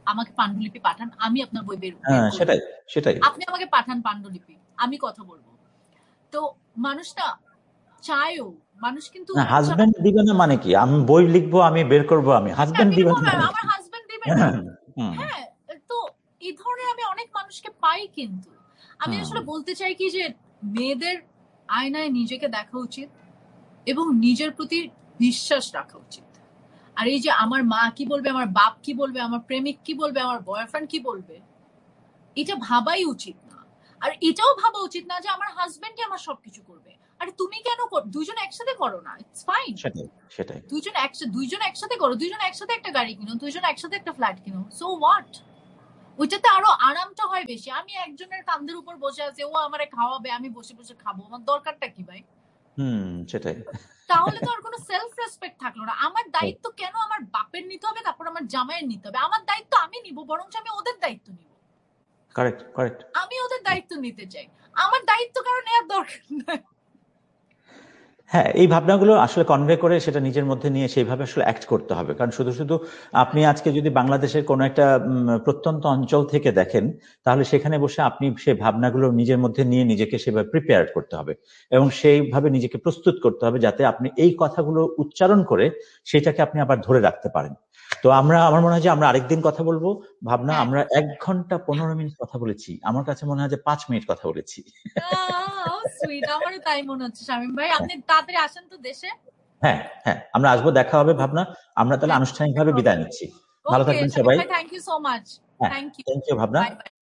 আমাকে পাণ্ডুলিপি পাঠান, আমি আপনার বই বের সেটাই আপনি আমাকে পাঠান পাণ্ডুলিপি, আমি কথা বলবো। তো মানুষটা চায়ও, মানুষ কিন্তু হাজবেন্ড দিবে না মানে কি? আমি বই লিখবো, আমি বের করবো, আমি হাজবেন্ড দিবে না, আমার হাজবেন্ড দিবে না। হ্যাঁ, তো এই ধরনের আমি অনেক মানুষকে পাই। কিন্তু আমি আসলে বলতে চাই কি যে মেয়েদের আয়নায় নিজেকে দেখা উচিত এবং নিজের প্রতি বিশ্বাস রাখা উচিত। আর এই যে আমার মা কি বলবে, আমার বাপ কি বলবে, আমার প্রেমিক কি বলবে, আমার বয়ফ্রেন্ড কি বলবে, এটা ভাবাই উচিত না। আর এটাও ভাবা উচিত না যে আমার হাজবেন্ডই আমার সবকিছু করবে। আরে তুমি কেন দুজন একসাথে করো না, ইটস ফাইন। সেটাই দুইজন একসাথে করো, দুইজন একসাথে একটা গাড়ি কিনো, দুইজন একসাথে একটা ফ্ল্যাট কিনো, সো হোয়াট? ওইটাতে আরো আরামটা হয় বেশি। আমি একজনের কাঁধের উপর বসে আছি, ও আমারে খাওয়াবে, আমি বসে বসে খাবো, আমার দরকারটা কি ভাই? সেটাই। তাহলে তো আর কোনো সেলফ রেসপেক্ট থাকলো না। আমার দায়িত্ব কেন আমার বাপের নিতে হবে, তারপর আমার জামাইয়ের নিতে হবে? আমার দায়িত্ব আমি নিব, বরং আমি ওদের দায়িত্ব নিব। কারেক্ট। আমি ওদের দায়িত্ব নিতে চাই, আমার দায়িত্ব কারণ নেওয়ার দরকার নাই। হ্যাঁ, এই ভাবনাগুলো আসলে কনভে করে সেটা নিজের মধ্যে নিয়ে সেইভাবে আসলে অ্যাক্ট করতে হবে। কারণ শুধু আপনি আজকে যদি বাংলাদেশের কোনো একটা প্রত্যন্ত অঞ্চল থেকে দেখেন, তাহলে সেখানে বসে আপনি সেই ভাবনাগুলো নিজের মধ্যে নিয়ে নিজেকে সেভাবে প্রিপেয়ার করতে হবে এবং সেইভাবে নিজেকে প্রস্তুত করতে হবে যাতে আপনি এই কথাগুলো উচ্চারণ করে সেটাকে আপনি আবার ধরে রাখতে পারেন। তো আমার মনে হয় যে আমরা আরেকদিন কথা বলবো। ভাবনা, আমরা 1 ঘন্টা 15 মিনিট কথা বলেছি, আমার কাছে মনে হয় যে 5 মিনিট কথা বলেছি। আমারও তাই মনে হচ্ছে। শামীম ভাই, আপনি তাড়াতাড়ি আসেন তো দেশে। হ্যাঁ, আমরা আসবো, দেখা হবে। ভাবনা, আমরা তাহলে আনুষ্ঠানিকভাবে বিদায় নিচ্ছি। ভালো থাকবেন সবাই। Thank you so much. Thank you ভাবনা।